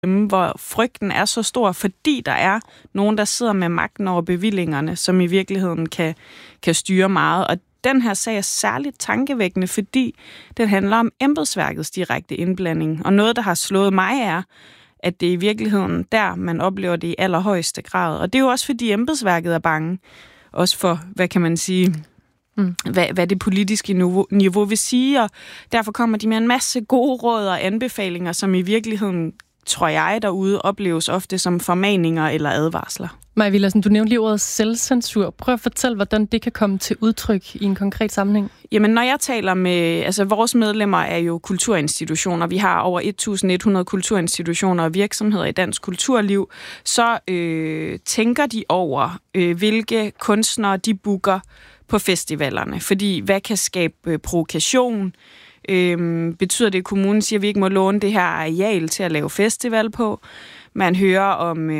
hvor frygten er så stor, fordi der er nogen, der sidder med magten over bevillingerne, som i virkeligheden kan styre meget. Og den her sag er særligt tankevækkende, fordi den handler om embedsværkets direkte indblanding. Og noget, der har slået mig, er, at det er i virkeligheden der, man oplever det i allerhøjeste grad. Og det er jo også, fordi embedsværket er bange. Også for, hvad kan man sige, hvad det politiske niveau vil sige. Og derfor kommer de med en masse gode råd og anbefalinger, som i virkeligheden, tror jeg, derude opleves ofte som formaninger eller advarsler. Maja Villadsen, du nævnte lige ordet selvcensur. Prøv at fortælle, hvordan det kan komme til udtryk i en konkret sammenhæng. Jamen, når jeg taler med... Altså, vores medlemmer er jo kulturinstitutioner. Vi har over 1.100 kulturinstitutioner og virksomheder i dansk kulturliv. Så tænker de over, hvilke kunstnere de booker på festivalerne. Fordi, hvad kan skabe provokation? Betyder det, at kommunen siger, at vi ikke må låne det her areal til at lave festival på? Man hører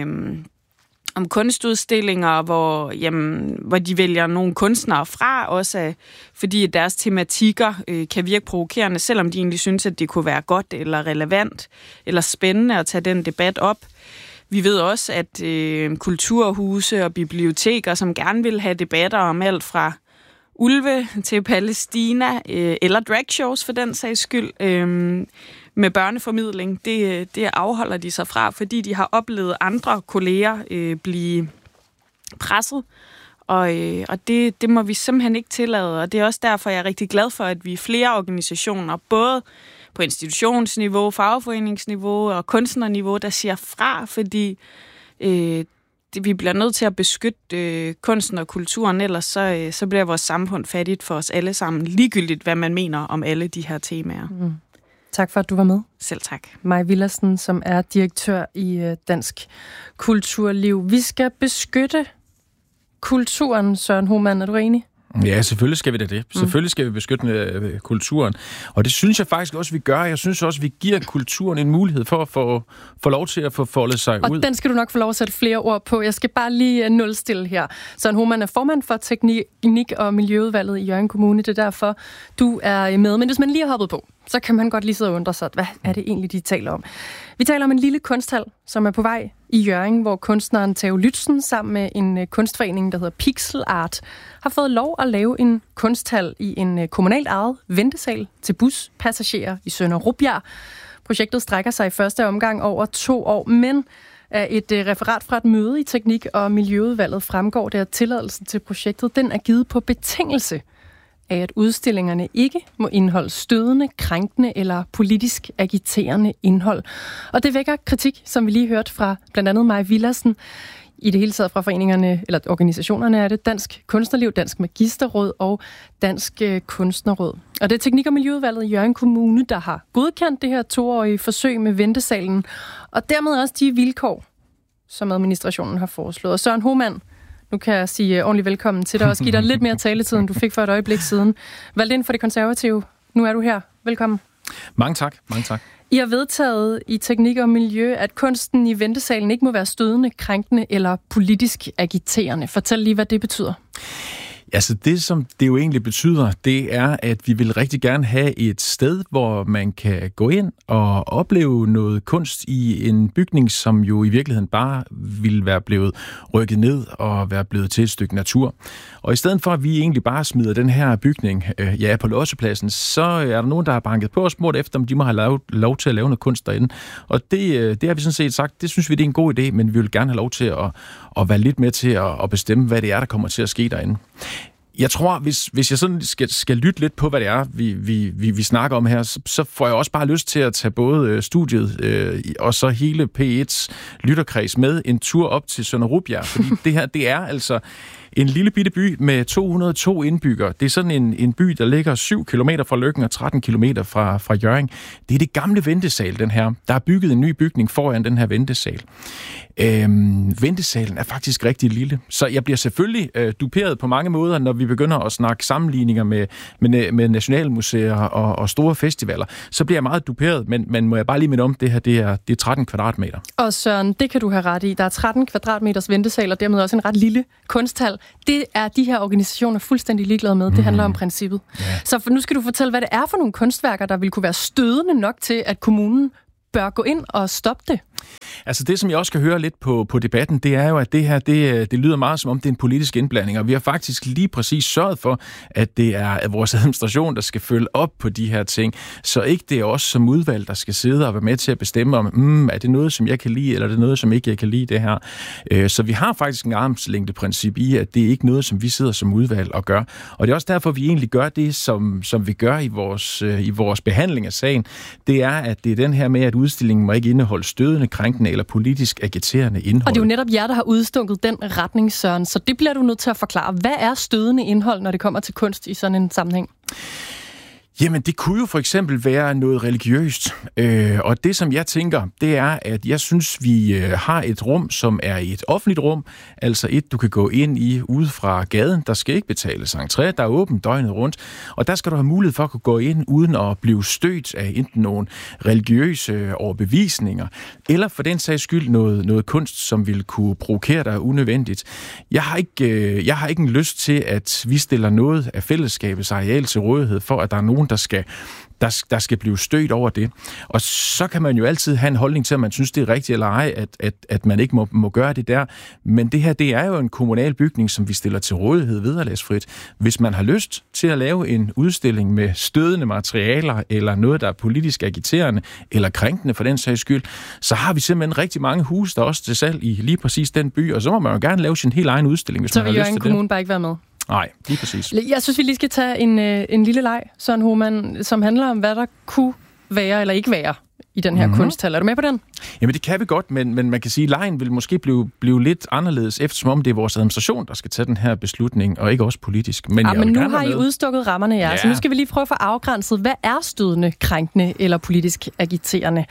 om kunstudstillinger, hvor de vælger nogle kunstnere fra, også fordi deres tematikker kan virke provokerende, selvom de egentlig synes, at det kunne være godt eller relevant eller spændende at tage den debat op. Vi ved også, at kulturhuse og biblioteker, som gerne vil have debatter om alt fra ulve til Palæstina, eller dragshows for den sags skyld, med børneformidling, det afholder de sig fra, fordi de har oplevet andre kolleger blive presset, og det må vi simpelthen ikke tillade, og det er også derfor, jeg er rigtig glad for, at vi er flere organisationer, både på institutionsniveau, fagforeningsniveau og kunstnerniveau, der siger fra, fordi vi bliver nødt til at beskytte kunsten og kulturen, ellers så bliver vores samfund fattigt for os alle sammen, ligegyldigt hvad man mener om alle de her temaer. Tak for, at du var med. Selv tak. Maja Villadsen, som er direktør i Dansk Kulturliv. Vi skal beskytte kulturen, Søren Hohmann. Er du enig? Ja, selvfølgelig skal vi det. Selvfølgelig skal vi beskytte kulturen. Og det synes jeg faktisk også, vi gør. Jeg synes også, vi giver kulturen en mulighed for at få lov til at få foldet sig ud. Og den skal du nok få lov at sætte flere ord på. Jeg skal bare lige nulstille her. Søren Hohmann er formand for Teknik- og Miljøudvalget i Hjørring Kommune. Det er derfor, du er med. Men hvis man lige har hoppet på, så kan man godt lige sidde og undre sig, hvad er det egentlig, de taler om? Vi taler om en lille kunsthal, som er på vej i Hjørring, hvor kunstneren Theo Lützen sammen med en kunstforening, der hedder Pixel Art, har fået lov at lave en kunsthal i en kommunalt ejet ventesal til buspassagerer i Sønder Rubjerg. Projektet strækker sig i første omgang over 2 år, men af et referat fra et møde i Teknik- og Miljøudvalget fremgår det, at tilladelsen til projektet den er givet på betingelse af, at udstillingerne ikke må indeholde stødende, krænkende eller politisk agiterende indhold. Og det vækker kritik, som vi lige hørte fra blandt andet Maja Villadsen, i det hele taget fra foreningerne, eller organisationerne er det, Dansk Kunstnerliv, Dansk Magisterråd og Dansk Kunstnerråd. Og det er Teknik- og Miljøudvalget i Hjørring Kommune, der har godkendt det her 2-årige forsøg med ventesalen, og dermed også de vilkår, som administrationen har foreslået. Og Søren Hohmann, nu kan jeg sige ordentligt velkommen til dig, og give dig lidt mere taletid, end du fik for et øjeblik siden. Valgt ind for Det Konservative. Nu er du her. Velkommen. Mange tak. Mange tak. I har vedtaget i Teknik og Miljø, at kunsten i ventesalen ikke må være stødende, krænkende eller politisk agiterende. Fortæl lige, hvad det betyder. Altså det, som det jo egentlig betyder, det er, at vi vil rigtig gerne have et sted, hvor man kan gå ind og opleve noget kunst i en bygning, som jo i virkeligheden bare ville være blevet rykket ned og være blevet til et stykke natur. Og i stedet for, at vi egentlig bare smider den her bygning på lossepladsen, så er der nogen, der har banket på og spurgt efter, om de må have lov til at lave noget kunst derinde. Og det har vi sådan set sagt, det synes vi, det er en god idé, men vi vil gerne have lov til at være lidt med til at bestemme, hvad det er, der kommer til at ske derinde. Jeg tror, hvis jeg sådan skal lytte lidt på, hvad det er, vi snakker om her, så får jeg også bare lyst til at tage både studiet og så hele P1's lytterkreds med en tur op til Sønder Rubjerg. Fordi det her, det er altså en lille bitte by med 202 indbyggere. Det er sådan en by, der ligger 7 kilometer fra Løkken og 13 kilometer fra Hjørring. Det er det gamle ventesal, den her. Der er bygget en ny bygning foran den her ventesal. Ventesalen er faktisk rigtig lille, så jeg bliver selvfølgelig duperet på mange måder, når vi begynder at snakke sammenligninger med nationalmuseer og store festivaler. Så bliver jeg meget duperet, men må jeg bare lige minde om, det her det er 13 kvadratmeter. Og Søren, det kan du have ret i. Der er 13 kvadratmeters ventesal, og dermed også en ret lille kunsthal. Det er de her organisationer fuldstændig ligeglade med. Det handler om princippet. Ja. Så nu skal du fortælle, hvad det er for nogle kunstværker, der vil kunne være stødende nok til, at kommunen bør gå ind og stoppe det. Altså det, som jeg også kan høre lidt på debatten, det er jo, at det her, det lyder meget som om, det er en politisk indblanding, og vi har faktisk lige præcis sørget for, at det er vores administration, der skal følge op på de her ting, så ikke det er os som udvalg, der skal sidde og være med til at bestemme om, er det noget, som jeg kan lide, eller er det noget, som ikke jeg kan lide, det her. Så vi har faktisk en armslængdeprincip i, at det er ikke noget, som vi sidder som udvalg og gør. Og det er også derfor, vi egentlig gør det, som vi gør i vores behandling af sagen. Det er, at det er den her med, at udstillingen må ikke indeholde stødende, krænkende eller politisk agiterende indhold. Og det er jo netop jer, der har udstukket den retning, Søren, så det bliver du nødt til at forklare. Hvad er stødende indhold, når det kommer til kunst i sådan en sammenhæng? Jamen, det kunne jo for eksempel være noget religiøst. Og det, som jeg tænker, det er, at jeg synes, vi har et rum, som er et offentligt rum. Altså du kan gå ind i ude fra gaden. Der skal ikke betales entré. Der er åbent døgnet rundt. Og der skal du have mulighed for at kunne gå ind, uden at blive stødt af enten nogle religiøse overbevisninger, eller for den sags skyld noget kunst, som vil kunne provokere dig unødvendigt. Jeg har ikke en lyst til, at vi stiller noget af fællesskabets areal til rådighed for, at der er nogen, der skal blive stødt over det. Og så kan man jo altid have en holdning til, at man synes, det er rigtigt eller ej, at man ikke må gøre det der. Men det her, det er jo en kommunal bygning, som vi stiller til rådighed vederlagsfrit. Hvis man har lyst til at lave en udstilling med stødende materialer, eller noget, der er politisk agiterende, eller krænkende for den sags skyld, så har vi simpelthen rigtig mange huse, der også til salg i lige præcis den by, og så må man jo gerne lave sin helt egen udstilling, hvis man har lyst til det. Så vil Hjørring Kommune bare ikke være med? Nej, lige præcis. Jeg synes, vi lige skal tage en lille leg, Søren Hohmann, som handler om, hvad der kunne være eller ikke være i den her kunsthal. Er du med på den? Jamen, det kan vi godt, men man kan sige, at lejen vil måske blive lidt anderledes, eftersom det er vores administration, der skal tage den her beslutning, og ikke også politisk. Men nu har I udstukket rammerne, ja. Så nu skal vi lige prøve at få afgrænset, hvad er stødende, krænkende eller politisk agiterende?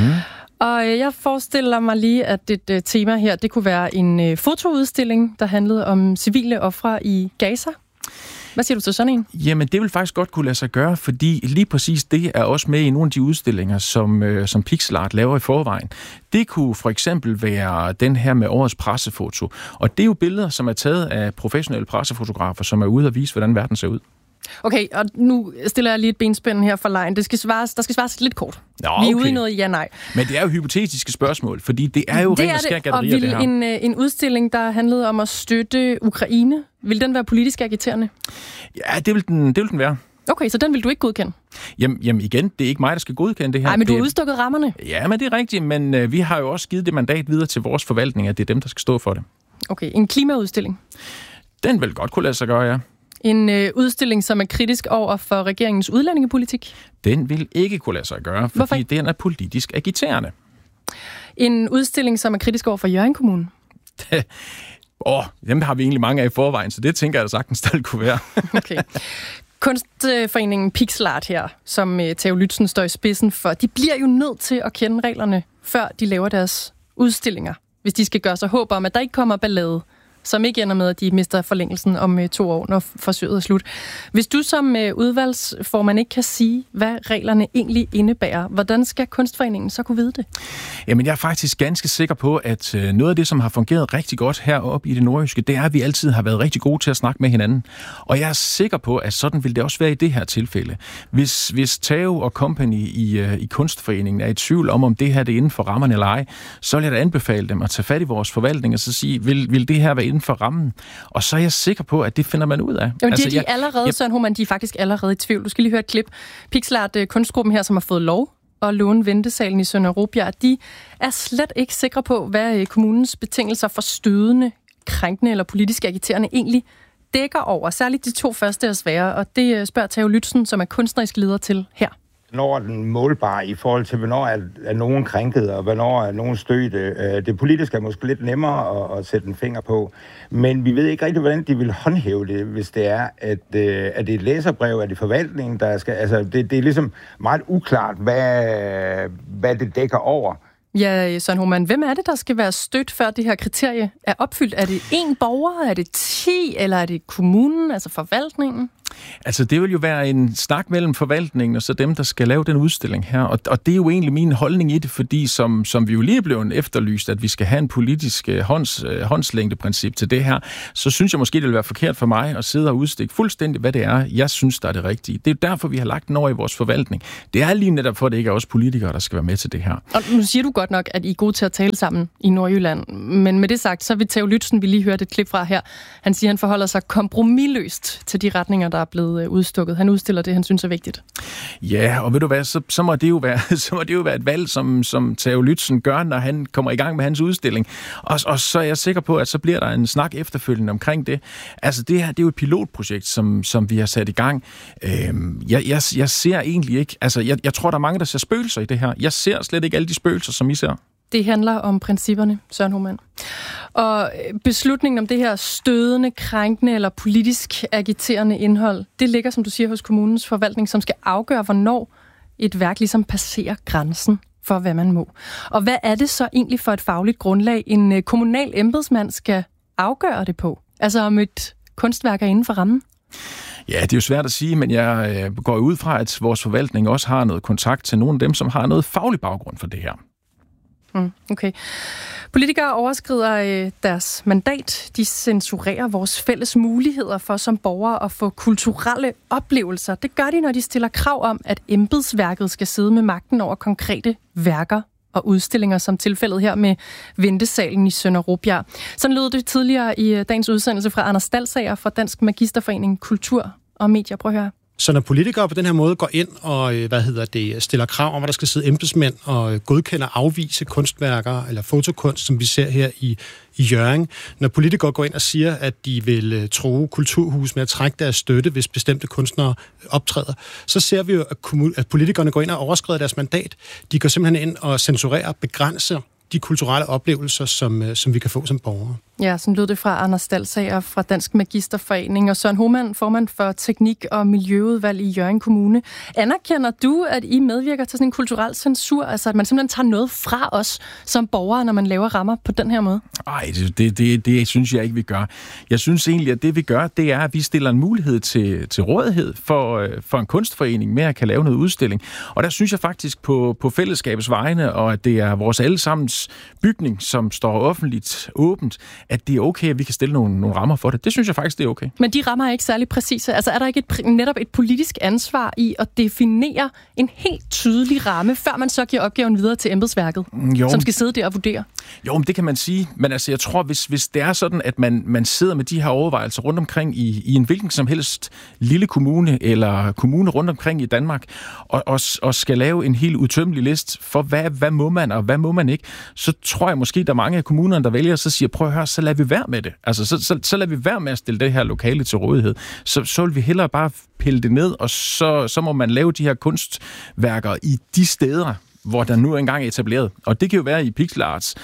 Og jeg forestiller mig lige, at et tema her, det kunne være en fotoudstilling, der handlede om civile ofre i Gaza. Hvad siger du til sådan en? Jamen, det vil faktisk godt kunne lade sig gøre, fordi lige præcis det er også med i nogle af de udstillinger, som Pixelart laver i forvejen. Det kunne for eksempel være den her med årets pressefoto. Og det er jo billeder, som er taget af professionelle pressefotografer, som er ude og vise, hvordan verden ser ud. Okay, og nu stiller jeg lige et benspænd her for lejen. Der skal svares lidt kort. Nå, okay. Vi er ude i noget ja-nej. Men det er jo hypotetiske spørgsmål, fordi det er jo rent og skær gallerier, det her. Og vil en udstilling, der handlede om at støtte Ukraine, vil den være politisk agiterende? Ja, det vil den være. Okay, så den vil du ikke godkende? Jamen igen, det er ikke mig, der skal godkende det her. Nej, men du har udstukket rammerne. Ja, men det er rigtigt, men vi har jo også givet det mandat videre til vores forvaltning, at det er dem, der skal stå for det. Okay, en klimaudstilling? Den vil godt kunne lade sig gøre, ja. En udstilling, som er kritisk over for regeringens udlændingepolitik? Den vil ikke kunne lade sig gøre, fordi den er politisk agiterende. En udstilling, som er kritisk over for Hjørring Kommune? Dem har vi egentlig mange af i forvejen, så det tænker jeg da sagtens, der kunne være. Okay. Kunstforeningen Pixelart her, som Theo Lützen står i spidsen for, de bliver jo nødt til at kende reglerne, før de laver deres udstillinger, hvis de skal gøre sig håb om, at der ikke kommer ballade, som ikke ender med, at de mister forlængelsen om 2 år, når forsøget er slut. Hvis du som udvalgsformand ikke kan sige, hvad reglerne egentlig indebærer, hvordan skal Kunstforeningen så kunne vide det? Jamen, jeg er faktisk ganske sikker på, at noget af det, som har fungeret rigtig godt heroppe i det nordjyske, det er, at vi altid har været rigtig gode til at snakke med hinanden. Og jeg er sikker på, at sådan vil det også være i det her tilfælde. Hvis Theo og Company i Kunstforeningen er i tvivl om det her det er inden for rammerne eller ej, så vil jeg da anbefale dem at tage fat i vores forvaltning og så sige, vil det her være inden for rammen? Og så er jeg sikker på, at det finder man ud af. Jamen, det er de allerede, Søren Hohmann, de er faktisk allerede i tvivl. Du skal lige høre et klip. Pixelart kunstgruppen her, som har fået lov at låne ventesalen i Sønder Robjerg, de er slet ikke sikre på, hvad kommunens betingelser for stødende, krænkende eller politisk agiterende egentlig dækker over. Særligt de 2 første er svære, og det spørger Theo Lützen, som er kunstnerisk leder til her. Hvornår er den målbar i forhold til, hvornår er nogen krænket, og hvornår er nogen stødte? Det politiske er måske lidt nemmere at sætte en finger på, men vi ved ikke rigtig, hvordan de vil håndhæve det, hvis det er, at det er et læserbrev, er det forvaltningen, der skal... Altså, det er ligesom meget uklart, hvad det dækker over. Ja, Søren Hohmann, hvem er det, der skal være stødt, før det her kriterie er opfyldt? Er det 1 borger, er det 10, eller er det kommunen, altså forvaltningen? Altså, det vil jo være en snak mellem forvaltningen og så dem, der skal lave den udstilling her. Og det er jo egentlig min holdning i det, fordi som vi jo lige er blevet efterlyst, at vi skal have en politisk håndslængdeprincip til det her, så synes jeg måske, det vil være forkert for mig at sidde og udstikke fuldstændig, hvad det er, jeg synes, der er det rigtige. Det er jo derfor, vi har lagt den over i vores forvaltning. Det er lige netop for, at det ikke er os politikere, der skal være med til det her. Og nu siger du godt nok, at I er gode til at tale sammen i Nordjylland. Men med det sagt, så vil Theo Lützen, vi lige hørte et klip fra her, han siger, han forholder sig kompromisløst til de retninger, der er blevet udstukket. Han udstiller det, han synes er vigtigt. Ja, og ved du hvad, så må det jo være et valg, som Theo Lützen gør, når han kommer i gang med hans udstilling. Og så er jeg sikker på, at så bliver der en snak efterfølgende omkring det. Altså det her, det er jo et pilotprojekt, som vi har sat i gang. Jeg ser egentlig ikke, altså jeg tror, der er mange, der ser spøgelser i det her. Jeg ser slet ikke alle de spøgelser, som I ser. Det handler om principperne, Søren Homann. Og beslutningen om det her stødende, krænkende eller politisk agiterende indhold, det ligger, som du siger, hos kommunens forvaltning, som skal afgøre, hvornår et værk ligesom passerer grænsen for, hvad man må. Og hvad er det så egentlig for et fagligt grundlag, en kommunal embedsmand skal afgøre det på? Altså om et kunstværk er inden for rammen? Ja, det er jo svært at sige, men jeg går ud fra, at vores forvaltning også har noget kontakt til nogle af dem, som har noget faglig baggrund for det her. Okay. Politikere overskrider deres mandat. De censurerer vores fælles muligheder for som borgere at få kulturelle oplevelser. Det gør de, når de stiller krav om, at embedsværket skal sidde med magten over konkrete værker og udstillinger, som tilfældet her med Ventesalen i Sønder Rubjerg. Sådan lød det tidligere i dagens udsendelse fra Anders Stalsager fra Dansk Magisterforening Kultur og Medier. Prøv at høre. Så når politikere på den her måde går ind og stiller krav om, at der skal sidde embedsmænd og godkender afvise kunstværker eller fotokunst, som vi ser her i Hjørring, når politikere går ind og siger, at de vil true kulturhus med at trække deres støtte, hvis bestemte kunstnere optræder, så ser vi jo, at politikerne går ind og overskrider deres mandat. De går simpelthen ind og censurerer og begrænser de kulturelle oplevelser, som vi kan få som borgere. Ja, sådan lød det fra Anders Stalsager fra Dansk Magisterforening og Søren Homann, formand for Teknik- og Miljøudvalg i Hjørring Kommune. Anerkender du, at I medvirker til sådan en kulturel censur, altså at man simpelthen tager noget fra os som borgere, når man laver rammer på den her måde? Nej, det synes jeg ikke, vi gør. Jeg synes egentlig, at det vi gør, det er, at vi stiller en mulighed til rådighed for en kunstforening med at kan lave noget udstilling. Og der synes jeg faktisk på fællesskabets vegne, og at det er vores allesammens bygning, som står offentligt åbent, at det er okay, at vi kan stille nogle rammer for det. Det synes jeg faktisk, det er okay. Men de rammer er ikke særlig præcise. Altså er der ikke netop et politisk ansvar i at definere en helt tydelig ramme, før man så giver opgaven videre til embedsværket, som skal sidde der og vurdere? Jo, men det kan man sige. Men altså, jeg tror, hvis det er sådan, at man sidder med de her overvejelser rundt omkring i en hvilken som helst lille kommune eller kommune rundt omkring i Danmark, og skal lave en helt udtømmelig liste for, hvad må man og hvad må man ikke, så tror jeg måske, der er mange af kommunerne, der vælger, så siger, prøv at høre, så lad vi være med det. Altså, så lad vi være med at stille det her lokale til rådighed. Så vil vi hellere bare pille det ned, og så må man lave de her kunstværker i de steder, hvor der nu engang er etableret. Og det kan jo være i Pixel Arts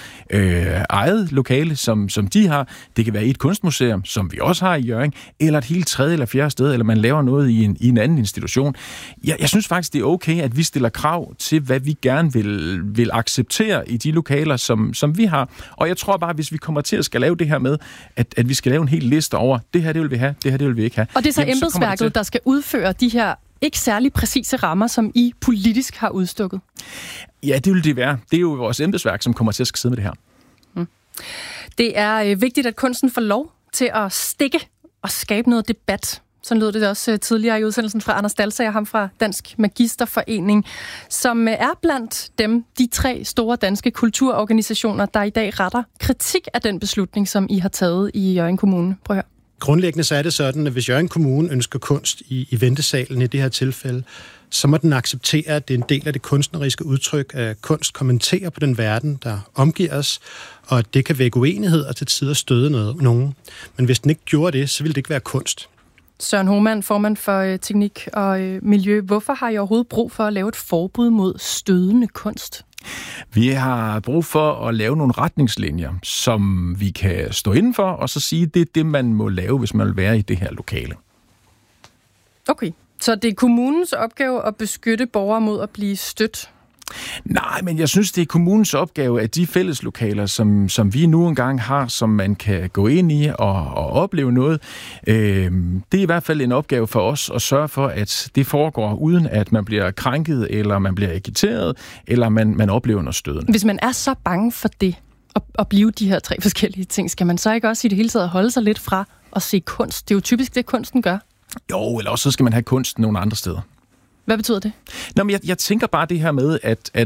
eget lokale, som de har. Det kan være i et kunstmuseum, som vi også har i Hjørring, eller et helt tredje eller fjerde sted, eller man laver noget i en anden institution. Jeg synes faktisk, det er okay, at vi stiller krav til, hvad vi gerne vil acceptere i de lokaler, som vi har. Og jeg tror bare, hvis vi kommer til at skal lave det her med, at vi skal lave en hel liste over, det her det vil vi have, det her det vil vi ikke have. Og det er så embedsværket, der skal udføre de her ikke særlig præcise rammer, som I politisk har udstukket? Ja, det vil det være. Det er jo vores embedsværk, som kommer til at skal sidde med det her. Det er vigtigt, at kunsten får lov til at stikke og skabe noget debat. Sådan lød det også tidligere i udsendelsen fra Anders Stalsager, ham fra Dansk Magisterforening, som er blandt de 3 store danske kulturorganisationer, der i dag retter kritik af den beslutning, som I har taget i Hjørring Kommune. Prøv at høre. Grundlæggende så er det sådan, at hvis Hjørring Kommune ønsker kunst i Ventesalen i det her tilfælde, så må den acceptere, at det er en del af det kunstneriske udtryk, at kunst kommenterer på den verden, der omgiver os, og at det kan vække uenighed og til tider støde nogen. Men hvis den ikke gjorde det, så ville det ikke være kunst. Søren Homann, formand for Teknik og Miljø. Hvorfor har I overhovedet brug for at lave et forbud mod stødende kunst? Vi har brug for at lave nogle retningslinjer, som vi kan stå inden for, og så sige, at det er det, man må lave, hvis man vil være i det her lokale. Okay, så det er kommunens opgave at beskytte borgere mod at blive stødt? Nej, men jeg synes, det er kommunens opgave, at de fælleslokaler, som vi nu engang har, som man kan gå ind i og opleve noget, det er i hvert fald en opgave for os at sørge for, at det foregår uden, at man bliver krænket, eller man bliver agiteret, eller man oplever noget stødende. Hvis man er så bange for det, at blive de her 3 forskellige ting, skal man så ikke også i det hele taget holde sig lidt fra at se kunst? Det er jo typisk det, kunsten gør. Jo, eller også så skal man have kunsten nogle andre steder. Hvad betyder det? Nå, men jeg tænker bare det her med, at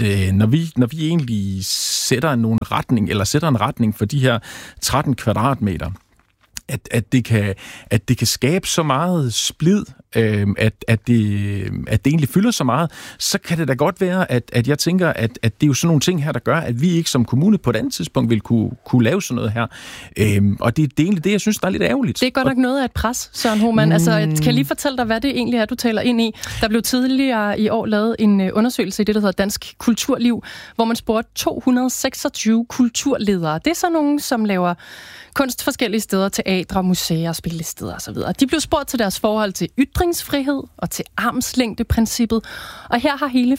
når vi egentlig sætter en retning for de her 13 kvadratmeter, at det kan skabe så meget splid, at det egentlig fylder så meget, så kan det da godt være, at jeg tænker, at det er jo sådan nogle ting her, der gør, at vi ikke som kommune på et andet tidspunkt vil kunne lave sådan noget her. Og det er egentlig det, jeg synes, der er lidt ærgerligt. Det er godt nok noget af et pres, Søren Hohmann. Altså, kan jeg lige fortælle dig, hvad det egentlig er, du taler ind i? Der blev tidligere i år lavet en undersøgelse i det, der hedder Dansk Kulturliv, hvor man spurgte 226 kulturledere. Det er så nogen, som laver kunst forskellige steder, teatre, museer, spillesteder osv. De blev spurgt til deres forhold til ytringsfrihed og til armslængdeprincippet. Og her har hele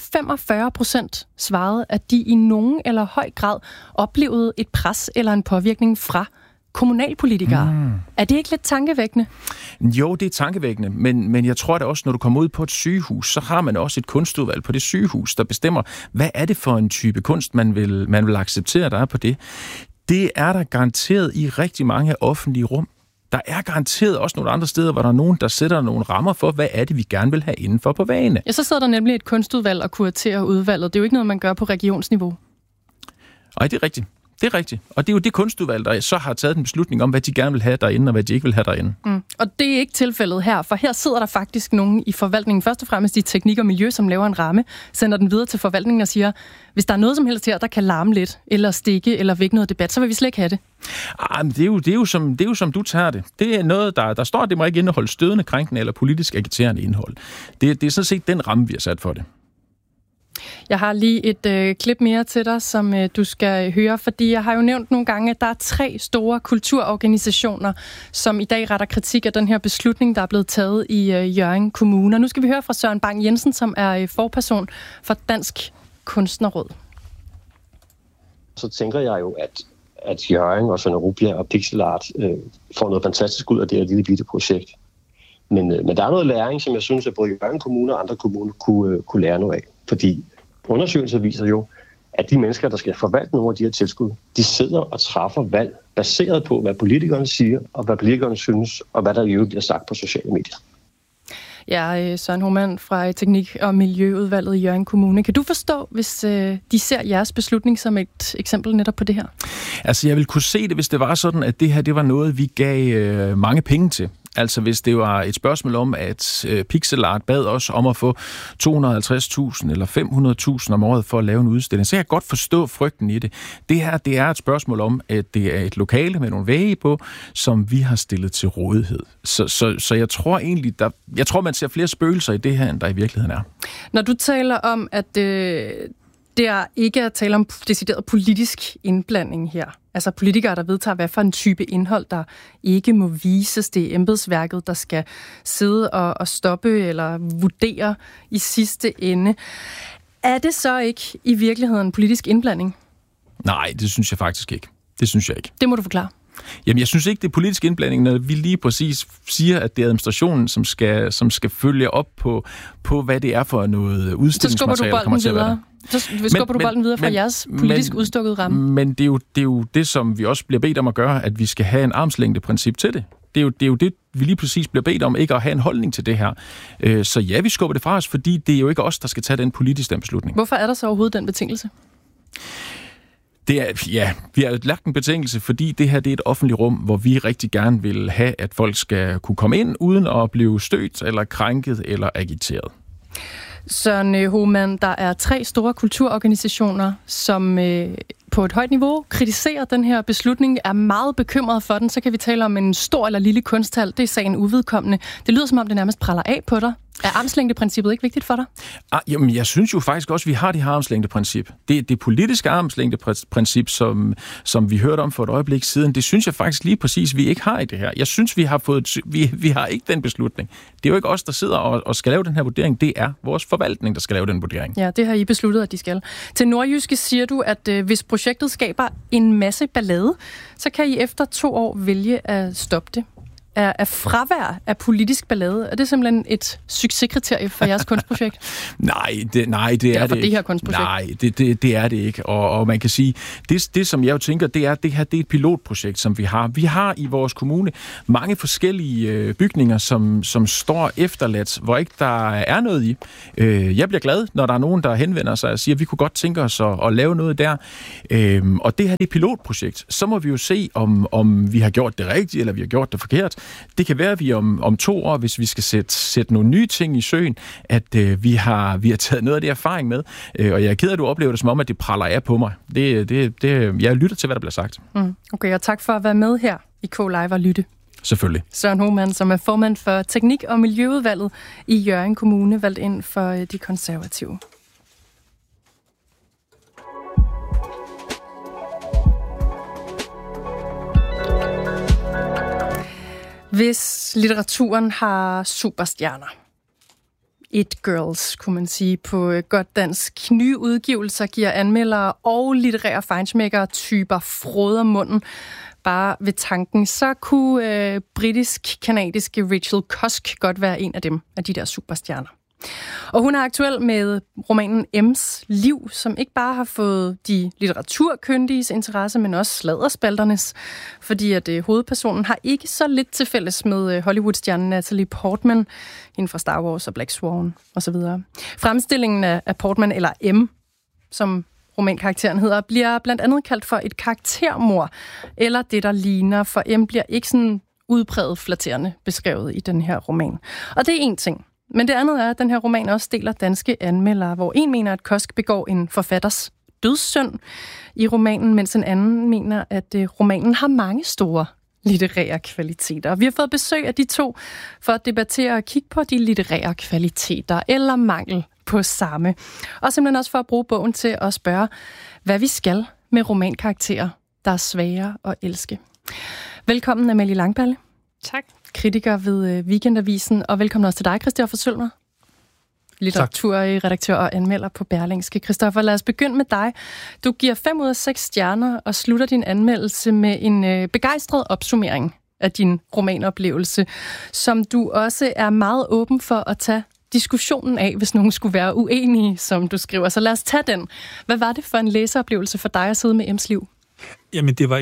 45% svaret, at de i nogen eller høj grad oplevede et pres eller en påvirkning fra kommunalpolitikere. Er det ikke lidt tankevækkende? Jo, det er tankevækkende, men jeg tror da også, når du kommer ud på et sygehus, så har man også et kunstudvalg på det sygehus, der bestemmer, hvad er det for en type kunst, man vil acceptere, der er på det. Det er der garanteret i rigtig mange offentlige rum. Der er garanteret også nogle andre steder, hvor der er nogen, der sætter nogle rammer for, hvad er det, vi gerne vil have indenfor på væggene. Ja, så sidder der nemlig et kunstudvalg og kuraterer udvalget. Det er jo ikke noget, man gør på regionsniveau. Nej, det er rigtigt. Det er rigtigt. Og det er jo det kunstudvalg, der så har taget en beslutning om, hvad de gerne vil have derinde, og hvad de ikke vil have derinde. Og det er ikke tilfældet her, for her sidder der faktisk nogen i forvaltningen, først og fremmest i teknik og miljø, som laver en ramme, sender den videre til forvaltningen og siger, hvis der er noget som helst her, der kan larme lidt, eller stikke, eller vække noget debat, så vil vi slet ikke have det. Men det er jo som du tager det. Det er noget, der står, at det må ikke indeholde stødende, krænkende eller politisk agiterende indhold. Det er sådan set den ramme, vi har sat for det. Jeg har lige et klip mere til dig, som du skal høre, fordi jeg har jo nævnt nogle gange, at der er 3 store kulturorganisationer, som i dag retter kritik af den her beslutning, der er blevet taget i Hjørring Kommune. Og nu skal vi høre fra Søren Bang Jensen, som er forperson for Dansk Kunstnerråd. Så tænker jeg jo, at Hjørring og Sønder Rubia og Pixel Art får noget fantastisk ud af det her lille bitte projekt. Men der er noget læring, som jeg synes, at både Hjørring Kommune og andre kommuner kunne lære noget af. Fordi undersøgelser viser jo, at de mennesker, der skal forvalte nogle af de her tilskud, de sidder og træffer valg baseret på, hvad politikerne siger, og hvad politikerne synes, og hvad der i øvrigt bliver sagt på sociale medier. Ja, Søren Hohmann fra Teknik- og Miljøudvalget i Hjørring Kommune. Kan du forstå, hvis de ser jeres beslutning som et eksempel netop på det her? Altså, jeg ville kunne se det, hvis det var sådan, at det her det var noget, vi gav mange penge til. Altså hvis det var et spørgsmål om, at Pixel Art bad os om at få 250.000 eller 500.000 om året for at lave en udstilling, så kan jeg godt forstå frygten i det. Det her, det er et spørgsmål om, at det er et lokale med nogle vægge på, som vi har stillet til rådighed. Så jeg tror egentlig, man ser flere spøgelser i det her, end der i virkeligheden er. Når du taler om, at der ikke er tale om decideret politisk indblanding her, altså politikere, der vedtager, hvad for en type indhold, der ikke må vises. Det er embedsværket, der skal sidde og stoppe eller vurdere i sidste ende. Er det så ikke i virkeligheden politisk indblanding? Nej, det synes jeg faktisk ikke. Det synes jeg ikke. Det må du forklare. Jamen, jeg synes ikke, det er politisk indblanding, når vi lige præcis siger, at det er administrationen, som skal følge op på, hvad det er for noget udstillingsmateriale, der kommer til at være der. Så skubber du bolden videre fra jeres politisk udstukkede ramme. Men det er jo det, som vi også bliver bedt om at gøre, at vi skal have en armslængdeprincip til det. Det er jo det, vi lige præcis bliver bedt om, ikke at have en holdning til det her. Så ja, vi skubber det fra os, fordi det er jo ikke os, der skal tage den politiske beslutning. Hvorfor er der så overhovedet den betingelse? Vi har lagt en betingelse, fordi det her det er et offentligt rum, hvor vi rigtig gerne vil have, at folk skal kunne komme ind, uden at blive stødt, eller krænket, eller agiteret. Søren Hohmann, der er 3 store kulturorganisationer, som på et højt niveau, kritiserer den her beslutning, er meget bekymret for den. Så kan vi tale om en stor eller lille kunsthal. Det er sagen uvedkommende. Det lyder som om, det nærmest praller af på dig. Er armslængdeprincippet ikke vigtigt for dig? Jamen, jeg synes jo faktisk også, at vi har det her armslængdeprincip. Det politiske armslængdeprincip, som vi hørte om for et øjeblik siden, det synes jeg faktisk lige præcis, vi ikke har i det her. Jeg synes, vi har ikke den beslutning. Det er jo ikke os, der sidder og skal lave den her vurdering. Det er vores forvaltning, der skal lave den vurdering. Ja, det har I besluttet, at de skal. Til Nordjyske siger du, at hvis projektet skaber en masse ballade, så kan I efter 2 år vælge at stoppe det. Er fravær af politisk ballade, er det simpelthen et succeskriterie for jeres kunstprojekt? Nej, det er det ikke. Det her kunstprojekt? Nej, det er det ikke. Og man kan sige, det som jeg jo tænker, det er, at det her det er et pilotprojekt, som vi har. Vi har i vores kommune mange forskellige bygninger, som står efterladt, hvor ikke der er noget i. Jeg bliver glad, når der er nogen, der henvender sig og siger, at vi kunne godt tænke os at lave noget der. Og det her det er et pilotprojekt. Så må vi jo se, om vi har gjort det rigtigt, eller vi har gjort det forkert. Det kan være, at vi om 2 år, hvis vi skal sætte nogle nye ting i søen, at vi har taget noget af det erfaring med. Og jeg er ked af, at du oplever det som om, at det praller af på mig. Jeg lytter til, hvad der bliver sagt. Okay, og tak for at være med her i K-Live og lytte. Selvfølgelig. Søren Hohmann, som er formand for Teknik- og Miljøudvalget i Hjørring Kommune, valgt ind for de konservative. Hvis litteraturen har superstjerner, it girls, kunne man sige på godt dansk, nye udgivelser giver anmeldere og litterære feinschmeckere-typer froder munden bare ved tanken, så kunne britisk-kanadiske Rachel Cusk godt være en af dem, af de der superstjerner. Og hun er aktuel med romanen M's liv, som ikke bare har fået de litteraturkyndiges interesse, men også sladderspalternes, fordi at hovedpersonen har ikke så lidt til fælles med Hollywood-stjernen Natalie Portman, hende fra Star Wars og Black Swan osv. Fremstillingen af Portman, eller M, som romankarakteren hedder, bliver blandt andet kaldt for et karaktermord, eller det, der ligner, for M bliver ikke sådan udpræget flatterende beskrevet i den her roman. Og det er en ting. Men det andet er, at den her roman også deler danske anmeldere, hvor en mener, at Cusk begår en forfatters dødssynd i romanen, mens en anden mener, at romanen har mange store litterære kvaliteter. Og vi har fået besøg af de to for at debattere og kigge på de litterære kvaliteter eller mangel på samme. Og simpelthen også for at bruge bogen til at spørge, hvad vi skal med romankarakterer, der er svære at elske. Velkommen, Amalie Langballe. Tak. Kritiker ved Weekendavisen, og velkommen også til dig, Christoffer Sølmer. Litteraturredaktør og anmelder på Berlingske. Christoffer, lad os begynde med dig. Du giver 5 ud af 6 stjerner og slutter din anmeldelse med en begejstret opsummering af din romanoplevelse, som du også er meget åben for at tage diskussionen af, hvis nogen skulle være uenige, som du skriver. Så lad os tage den. Hvad var det for en læseoplevelse for dig at sidde med M's liv? Jamen, det var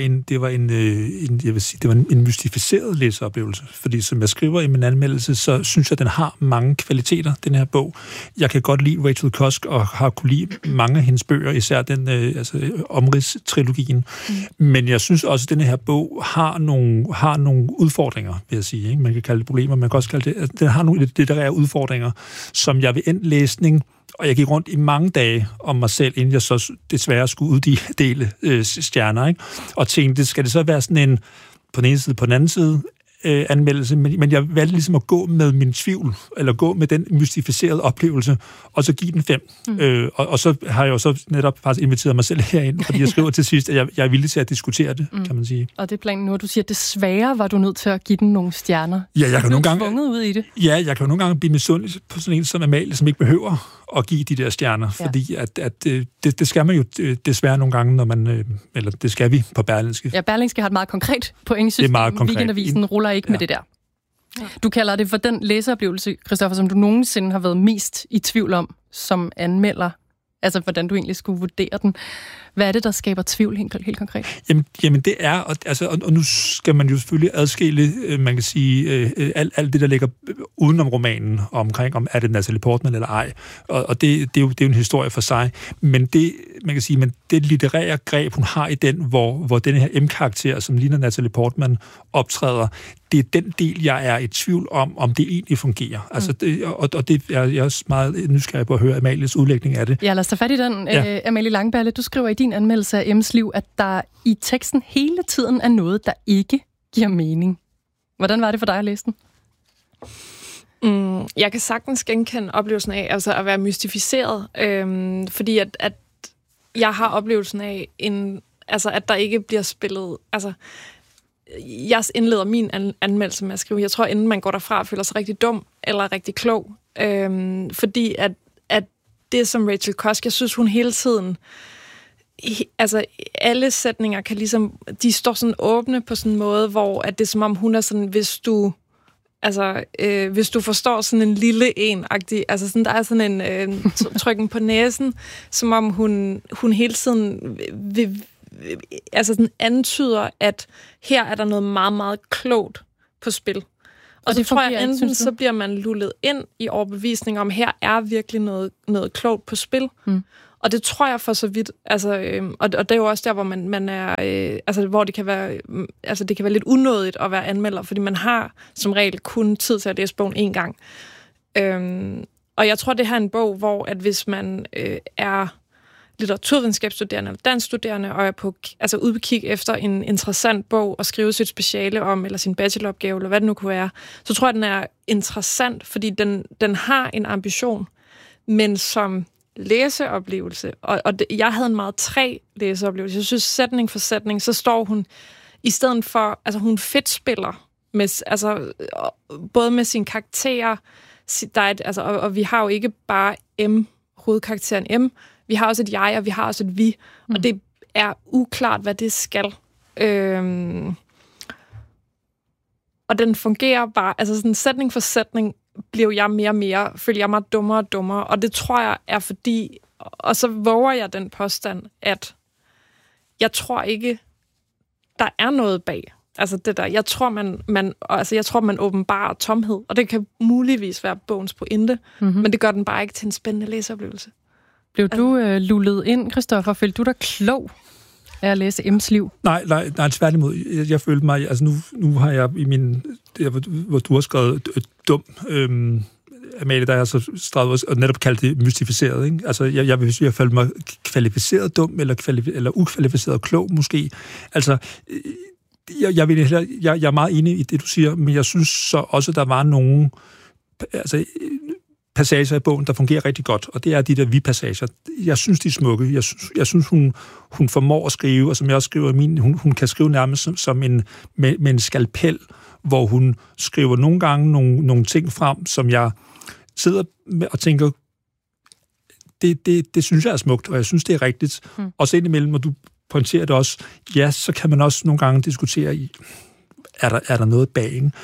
en mystificeret læseoplevelse, fordi som jeg skriver i min anmeldelse, så synes jeg, at den har mange kvaliteter, den her bog. Jeg kan godt lide Rachel Cusk, og har kunne lide mange af hendes bøger, især den Omrids-trilogien. Men jeg synes også, at den her bog har nogle udfordringer, vil jeg sige. Ikke? Man kan kalde det problemer, man kan også kalde det, den har nogle litterære udfordringer, som jeg ved endt læsning. Og jeg gik rundt i mange dage om mig selv, inden jeg så desværre skulle uddele stjerner, ikke? Og tænkte, skal det så være sådan en på den ene side, på den anden side anmeldelse, men jeg valgte ligesom at gå med min tvivl, eller gå med den mystificerede oplevelse, og så give den 5. Og så har jeg jo så netop faktisk inviteret mig selv herind, fordi jeg skriver til sidst, at jeg er villig til at diskutere det, kan man sige. Og det er planen nu, at du siger, at desværre var du nødt til at give den nogle stjerner. Ja, jeg kan nogle gange tvunget ud i det. Ja, jeg kan jo nogle gange blive misundelig på sådan en som Amalie, som ikke behøver at give de der stjerner, fordi at det skal man jo desværre nogle gange, når man, eller det skal vi på Berlingske. Ja, Berlingske har et meget konkret pointsystem. Weekendavisen ruller ikke med det der. Ja. Du kalder det for den læseoplevelse, Christoffer, som du nogensinde har været mest i tvivl om som anmelder. Altså, hvordan du egentlig skulle vurdere den. Hvad er det, der skaber tvivl helt konkret? Jamen det er, og nu skal man jo selvfølgelig adskille, man kan sige, alt det, der ligger udenom romanen, omkring, om er det Natalie Portman eller ej. Og det er jo en historie for sig. Men det, man kan sige, men det litterære greb, hun har i den, hvor den her M-karakter, som ligner Natalie Portman, optræder, det er den del, jeg er i tvivl om det egentlig fungerer. Altså, det er jeg også meget nysgerrig på at høre Amalies udlægning af det. Ja, lad os tage fat i den. Ja. Amalie Langballe, du skriver i din anmeldelse af M's liv, at der i teksten hele tiden er noget, der ikke giver mening. Hvordan var det for dig at læse den? Jeg kan sagtens genkende oplevelsen af altså at være mystificeret, fordi at jeg har oplevelsen af, at der ikke bliver spillet... Altså, jeg indleder min anmeldelse med at skrive, jeg tror, inden man går derfra, føler sig rigtig dum eller rigtig klog. Fordi at det som Rachel Cusk, jeg synes, hun hele tiden... Altså, alle sætninger kan ligesom... De står sådan åbne på sådan en måde, hvor at det er som om, hun er sådan, hvis du forstår sådan en lille en-agtig, altså sådan, der er sådan en trykken på næsen, som om hun hele tiden altså sådan antyder, at her er der noget meget, meget klogt på spil. Og det tror jeg, enten så bliver man lullet ind i overbevisning om, her er virkelig noget klogt på spil. Og det tror jeg for så vidt, og det er jo også der, hvor man er, hvor det kan være lidt unødigt at være anmelder, fordi man har som regel kun tid til at læse bogen en gang. Og jeg tror, det her er en bog, hvor at hvis man er litteraturvidenskabsstuderende eller danskstuderende, og er ude på kig efter en interessant bog at skrive sit speciale om, eller sin bacheloropgave, eller hvad det nu kunne være, så tror jeg, den er interessant, fordi den har en ambition, men som læseoplevelse, jeg havde en meget træg læseoplevelse. Jeg synes, sætning for sætning, så står hun, i stedet for, altså hun fedtspiller, både med sine karakterer, og vi har jo ikke bare hovedkarakteren M, vi har også et jeg, og vi har også et vi, og det er uklart, hvad det skal. Og den fungerer bare, altså sådan sætning for sætning, blev jeg mere og mere, følte jeg mig dummere og dummere, og det tror jeg er fordi, og så våger jeg den påstand, at jeg tror ikke, der er noget bag. Altså det der, jeg tror, man åbenbarer tomhed, og det kan muligvis være bogens pointe, men det gør den bare ikke til en spændende læseoplevelse. Blev du lullet ind, Christoffer? Følte du dig klog af at læse M's liv? Nej, tværtimod. Jeg følte mig, altså nu har jeg i min, hvor du har skrevet dum, Amalie, der har så streget og netop kaldt det mystificeret, ikke? Altså, jeg følte mig kvalificeret dum, eller ukvalificeret klog, måske. Altså, jeg er meget enig i det, du siger, men jeg synes så også, der var nogle passager i bogen, der fungerer rigtig godt, og det er de der vi-passager. Jeg synes, de er smukke. Jeg synes hun formår at skrive, og som jeg også skriver i min, hun kan skrive nærmest som med en skalpel, hvor hun skriver nogle gange nogle ting frem, som jeg sidder med og tænker, det synes jeg er smukt, og jeg synes, det er rigtigt. Og så indimellem, og du pointerer det også, ja, så kan man også nogle gange diskutere i, er der noget bag, ikke?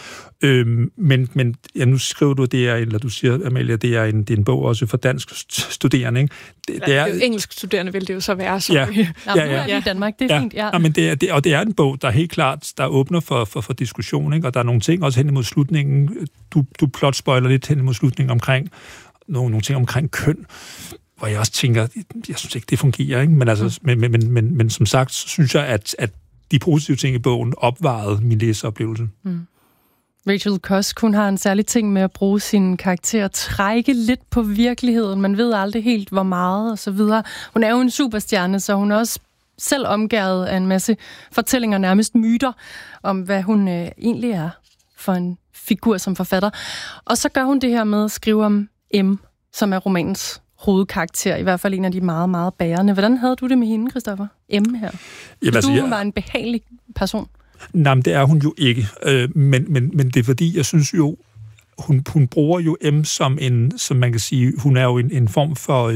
Men ja, nu skriver du, eller du siger, Amalie, det er en bog også for dansk studerende, ikke? Det er jo engelsk studerende, vil det jo så være. Så. Ja. Nu er det i Danmark, det er fint. Ja. Ja, men det er en bog, der helt klart, der åbner for diskussion, ikke? Og der er nogle ting også hen imod slutningen. Du plot-spoiler lidt hen imod slutningen omkring nogle ting omkring køn, hvor jeg også tænker, jeg synes ikke, det fungerer, ikke? Men, altså, men som sagt, så synes jeg, at de positive ting i bogen opvejede min læseoplevelse. Rachel Cusk, hun har en særlig ting med at bruge sin karakter og trække lidt på virkeligheden. Man ved aldrig helt, hvor meget og så videre. Hun er jo en superstjerne, så hun er også selv omgærdet af en masse fortællinger, nærmest myter, om hvad hun egentlig er for en figur som forfatter. Og så gør hun det her med at skrive om M, som er romanens hovedkarakter, i hvert fald en af de meget, meget bærende. Hvordan havde du det med hende, Christoffer? M her. Hun var en behagelig person. Nej, men det er hun jo ikke. Men det er fordi, jeg synes jo, hun bruger jo M som man kan sige, hun er jo en form for,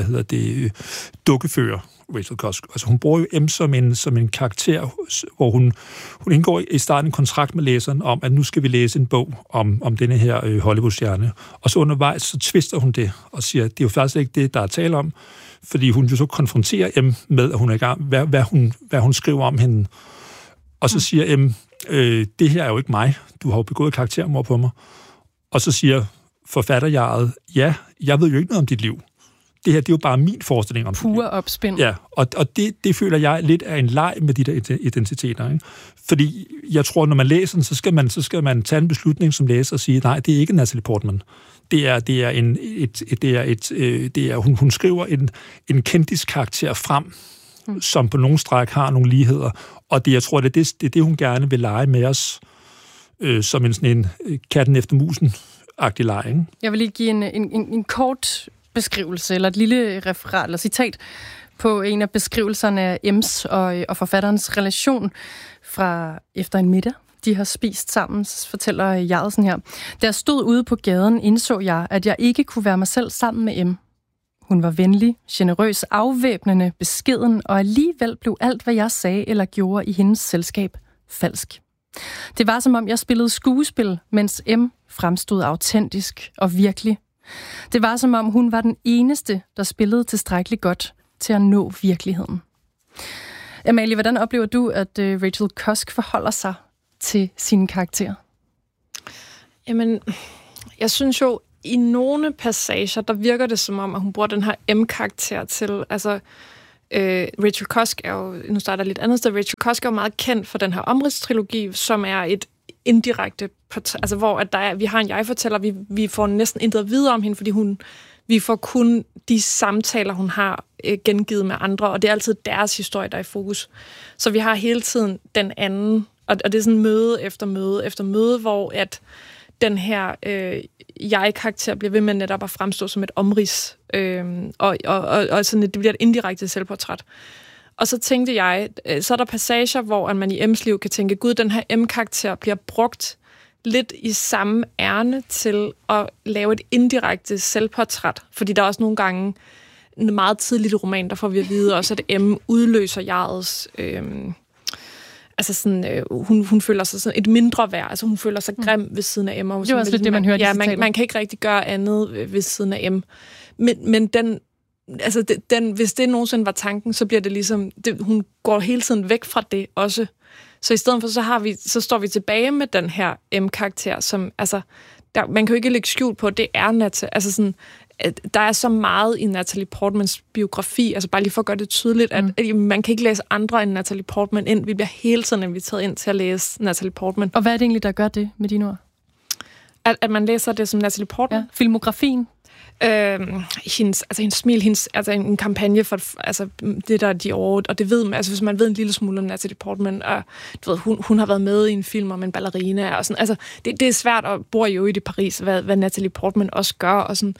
dukkefører, Rachel Cusk. Altså hun bruger jo M som en karakter, hvor hun indgår i starten en kontrakt med læseren om, at nu skal vi læse en bog om denne her Hollywood-stjerne. Og så undervejs, så twister hun det og siger, at det er jo faktisk ikke det, der er tale om, fordi hun jo så konfronterer M med, at hun er i gang, hvad hun skriver om hende. Og så siger M, det her er jo ikke mig, du har jo begået karaktermord på mig. Og så siger forfatterjeget, ja, jeg ved jo ikke noget om dit liv. Det her, det er jo bare min forestilling om pure opspind. Ja, og det føler jeg lidt er en leg med de der identiteter, ikke? Fordi jeg tror, når man læser den, så skal man tage en beslutning som læser og sige, nej, det er ikke Natalie Portman. Hun skriver en kendis karakter frem som på nogle stræk har nogle ligheder. Og jeg tror, det er det, hun gerne vil lege med os, som sådan en katten efter musen-agtig leg, ikke? Jeg vil lige give en kort beskrivelse, eller et lille referat eller citat på en af beskrivelserne af Ems og forfatterens relation fra efter en middag. De har spist sammen, fortæller Jarlsen her. Da jeg stod ude på gaden, indså jeg, at jeg ikke kunne være mig selv sammen med M. Hun var venlig, generøs, afvæbnende, beskeden, og alligevel blev alt, hvad jeg sagde eller gjorde i hendes selskab, falsk. Det var som om, jeg spillede skuespil, mens M fremstod autentisk og virkelig. Det var som om, hun var den eneste, der spillede tilstrækkeligt godt til at nå virkeligheden. Amalie, hvordan oplever du, at Rachel Cusk forholder sig til sine karakterer? Jamen, jeg synes jo, i nogle passager, der virker det som om, at hun bruger den her M-karakter til, altså Rachel Cusk er jo, nu starter lidt andet sted, Rachel Cusk er jo meget kendt for den her Omrids-trilogi, som er et indirekte, altså hvor at vi har en jeg-fortæller, vi får næsten intet videre om hende, fordi vi får kun de samtaler, hun har gengivet med andre, og det er altid deres historie, der er i fokus. Så vi har hele tiden den anden, og det er sådan møde efter møde efter møde, hvor at den her jeg-karakter bliver ved med netop at fremstå som et omrids, og sådan, det bliver et indirekte selvportræt. Og så tænkte jeg, så er der passager, hvor man i M's liv kan tænke, gud, den her M-karakter bliver brugt lidt i samme ærne til at lave et indirekte selvportræt. Fordi der er også nogle gange, meget tidligt i romanen, der får vi at vide også, at M udløser Jarls... altså sådan, hun føler sig sådan et mindre værd. Altså hun føler sig grim ved siden af M. Det er også lidt det, man hører. Ja, man kan ikke rigtig gøre andet ved siden af M. Men den, altså den, hvis det nogensinde var tanken, så bliver det ligesom, hun går hele tiden væk fra det også. Så i stedet for, så står vi tilbage med den her M-karakter, som, altså, man kan jo ikke lægge skjul på, det er altså sådan, der er så meget i Natalie Portmans biografi, altså bare lige for at gøre det tydeligt, at man kan ikke læse andre end Natalie Portman ind. Vi bliver hele tiden inviteret ind til at læse Natalie Portman. Og hvad er det egentlig, der gør det med dine ord? At man læser det som Natalie Portman? Ja, filmografien? Hendes smil, en kampagne for det der de år, og det ved man, altså hvis man ved en lille smule om Natalie Portman, og du ved, hun har været med i en film om en ballerina, og sådan, altså det er svært at bo i Paris, hvad Natalie Portman også gør, og sådan.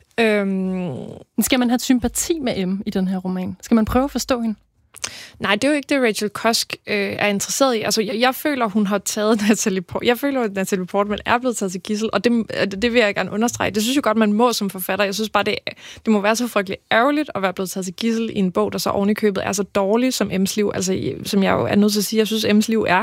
Skal man have sympati med M i den her roman? Skal man prøve at forstå hende? Nej, det er jo ikke det, Rachel Cusk er interesseret i. Altså, jeg føler, hun har taget Natalie Portman. Jeg føler, at Natalie Portman er blevet taget til gidsel, og det vil jeg gerne understrege. Det synes jeg godt, man må som forfatter. Jeg synes bare, det må være så frygtelig ærgerligt at være blevet taget til gidsel i en bog, der så ovenikøbet er så dårlig som M's liv. Altså, som jeg jo er nødt til at sige, jeg synes, M's liv er.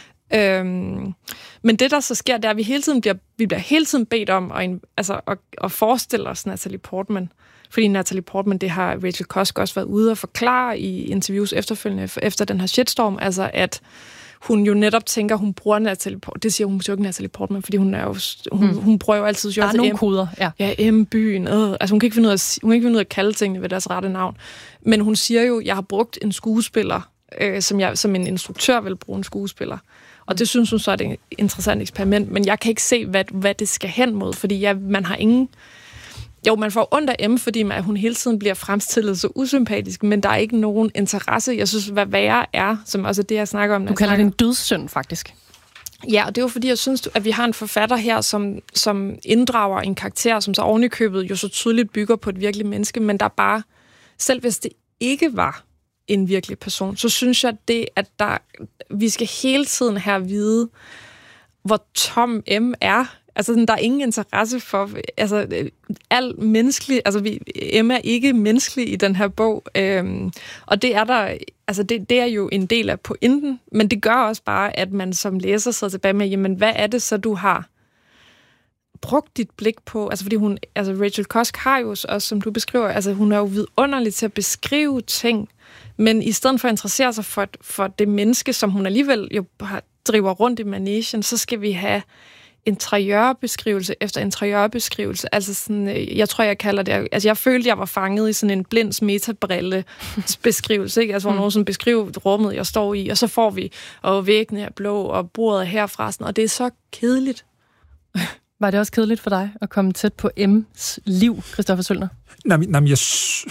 Men det, der så sker, det er, at vi bliver hele tiden bedt om at forestille os Natalie Portman. Fordi Natalie Portman, det har Rachel Cusk også været ude og forklare i interviews efterfølgende, efter den her shitstorm, altså at hun jo netop tænker, hun bruger Natalie Portman. Det siger hun jo ikke Natalie Portman, fordi hun er jo hun bruger jo altid der er nogle koder, ja. Ja, M-byen. Altså hun kan ikke finde ud af at kalde tingene ved deres rette navn. Men hun siger jo, jeg har brugt en skuespiller, som en instruktør vil bruge en skuespiller. Og det synes hun så er et interessant eksperiment, men jeg kan ikke se, hvad det skal hen mod, fordi man har ingen... Jo, man får ondt af M, fordi hun hele tiden bliver fremstillet så usympatisk, men der er ikke nogen interesse. Jeg synes, hvad værre er, som også er det, jeg snakker om. Du kalder det en dødssynd, faktisk. Ja, og det er jo fordi, jeg synes, at vi har en forfatter her, som inddrager en karakter, som så ovenikøbet jo så tydeligt bygger på et virkeligt menneske, men der er bare, selv hvis det ikke var en virkelig person, så synes jeg, vi skal hele tiden her vide, hvor tom M er. Altså, der er ingen interesse for, al menneskelig, Emma er ikke menneskelig i den her bog, og det er der, det er jo en del af pointen, men det gør også bare, at man som læser sidder tilbage med, jamen, hvad er det så, du har brugt dit blik på? Altså, fordi Rachel Cusk har jo også, som du beskriver, hun er jo vidunderlig til at beskrive ting, men i stedet for at interessere sig for det menneske, som hun alligevel jo driver rundt i managen, så skal vi have interiørbeskrivelse efter interiørbeskrivelse. Altså sådan, jeg tror, jeg kalder det... Altså, jeg følte, jeg var fanget i sådan en blinds metabrille-beskrivelse, ikke? Altså, hvor nogen sådan beskriver rummet, jeg står i, og så får vi, og væggene er blå, og bordet er herfra, sådan, og det er så kedeligt. Var det også kedeligt for dig at komme tæt på M's liv, Christoffer Sølner? Nej,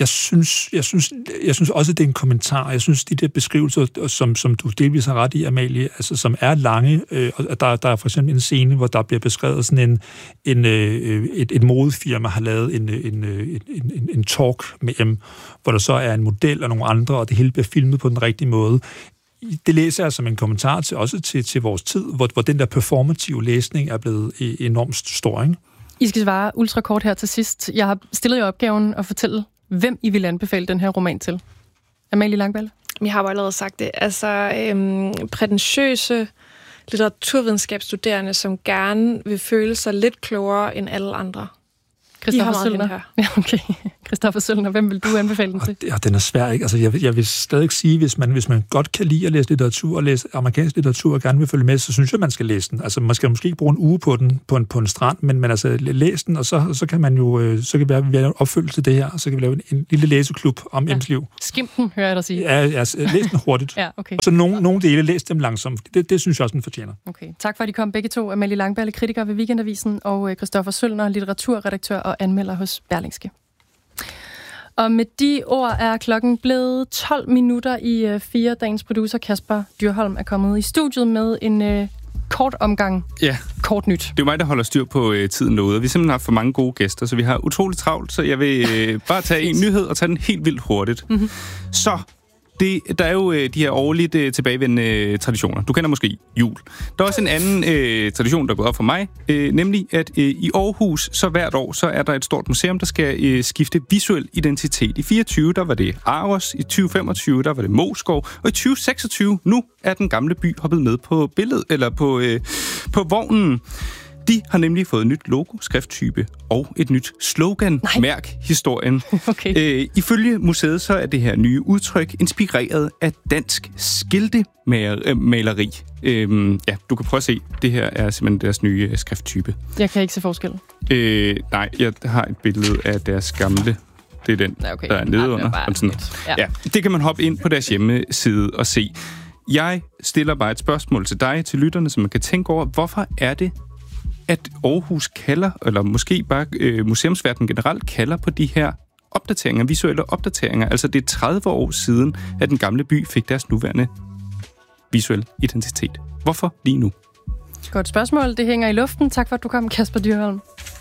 Jeg synes også, det er en kommentar. Jeg synes, de der beskrivelser, som du delvis har ret i, Amalie, altså, som er lange, og der er for eksempel en scene, hvor der bliver beskrevet sådan et modefirma har lavet en talk med M, hvor der så er en model og nogle andre, og det hele bliver filmet på den rigtige måde. Det læser jeg som en kommentar til vores tid, hvor den der performative læsning er blevet enormt stor, ikke? I skal svare ultrakort her til sidst. Jeg har stillet jer opgaven at fortælle, hvem I vil anbefale den her roman til. Amalie Langballe? Jeg har jo allerede sagt det. Altså, prætentiøse litteraturvidenskabsstuderende, som gerne vil føle sig lidt klogere end alle andre. Christoffer Sølner. Ja, okay. Christoffer Sølner, hvem vil du anbefale den til? Ja, den er svær, ikke? Altså, jeg vil stadig sige, hvis man godt kan lide at læse litteratur og læse amerikansk litteratur og gerne vil følge med, så synes jeg, man skal læse den. Altså, man skal måske ikke bruge en uge på den på en strand, men altså, læs den, og så kan man jo, så kan vi lave en opfølgelse til det her, og så kan vi lave en lille læseklub om M's liv. Skim den, hører jeg dig sige. Ja, læs den hurtigt. Ja, okay. Så nogle dele, læs dem langsomt. Det synes jeg også, den fortjener. Okay. Tak for, at I kom begge to. Amalie Langballe, kritiker ved Weekendavisen, og Christoffer Sølner, litteraturredaktør og anmelder hos Berlingske. Og med de ord er klokken blevet 12 minutter i 4. Dagens producer Kasper Dyrholm er kommet i studiet med en kort omgang. Ja. Kort nyt. Det er jo mig, der holder styr på tiden derude. Vi har simpelthen haft for mange gode gæster, så vi har utroligt travlt, så jeg vil bare tage en nyhed og tage den helt vildt hurtigt. Mm-hmm. Så der er jo de her årligt tilbagevendende traditioner. Du kender måske jul. Der er også en anden tradition, der er gået op for mig, nemlig at i Aarhus, så hvert år, så er der et stort museum, der skal skifte visuel identitet. I 24 der var det Aros, i 2025 der var det Moskov, og i 2026 nu er den gamle by hoppet med på billedet, eller på vognen. De har nemlig fået et nyt logo, skrifttype og et nyt slogan. Mærk historien. Okay. Ifølge museet så er det her nye udtryk inspireret af dansk skiltemaleri. Ja, du kan prøve at se. Det her er simpelthen deres nye skrifttype. Jeg kan ikke se forskel. Nej, jeg har et billede af deres gamle. Det er den, okay. Der er nede under. Ja, det kan man hoppe ind på deres hjemmeside og se. Jeg stiller bare et spørgsmål til dig, til lytterne, så man kan tænke over, hvorfor er det, at Aarhus kalder, eller måske bare museumsverdenen generelt kalder på de her opdateringer, visuelle opdateringer. Altså det er 30 år siden, at den gamle by fik deres nuværende visuelle identitet. Hvorfor lige nu? Godt spørgsmål. Det hænger i luften. Tak for, at du kom, Kasper Dyrholm.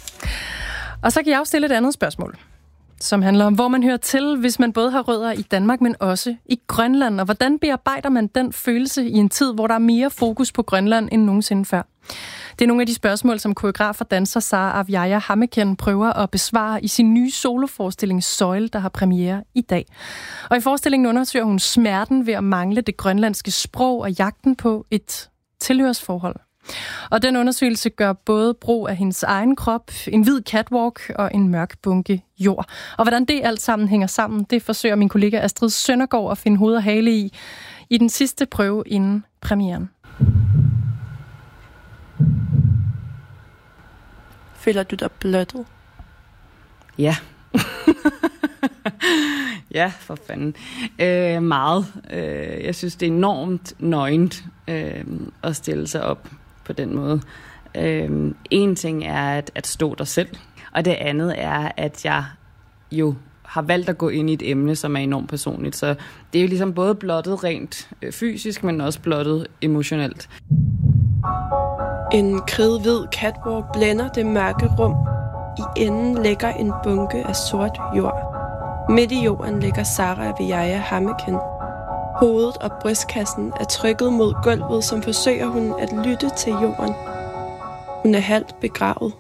Og så kan jeg også stille et andet spørgsmål, som handler om, hvor man hører til, hvis man både har rødder i Danmark, men også i Grønland. Og hvordan bearbejder man den følelse i en tid, hvor der er mere fokus på Grønland end nogensinde før? Det er nogle af de spørgsmål, som koreograf og danser Sara Avjaya Hammeken prøver at besvare i sin nye soloforestilling Søjle, der har premiere i dag. Og i forestillingen undersøger hun smerten ved at mangle det grønlandske sprog og jagten på et tilhørsforhold. Og den undersøgelse gør både brug af hendes egen krop, en hvid catwalk og en mørk bunke jord. Og hvordan det alt sammen hænger sammen, det forsøger min kollega Astrid Søndergaard at finde hoved og hale i den sidste prøve inden premieren. Føler du dig blottet? Ja. Ja, for fanden. Meget. Jeg synes, det er enormt nøgent at stille sig op på den måde. En ting er at stå der selv, og det andet er, at jeg jo har valgt at gå ind i et emne, som er enormt personligt. Så det er jo ligesom både blottet rent fysisk, men også blottet emotionelt. En kridhvid catwalk blænder det mørke rum. I enden ligger en bunke af sort jord. Midt i jorden ligger Sara Avjaya Hammeken. Hovedet og brystkassen er trykket mod gulvet, som forsøger hun at lytte til jorden. Hun er halvt begravet.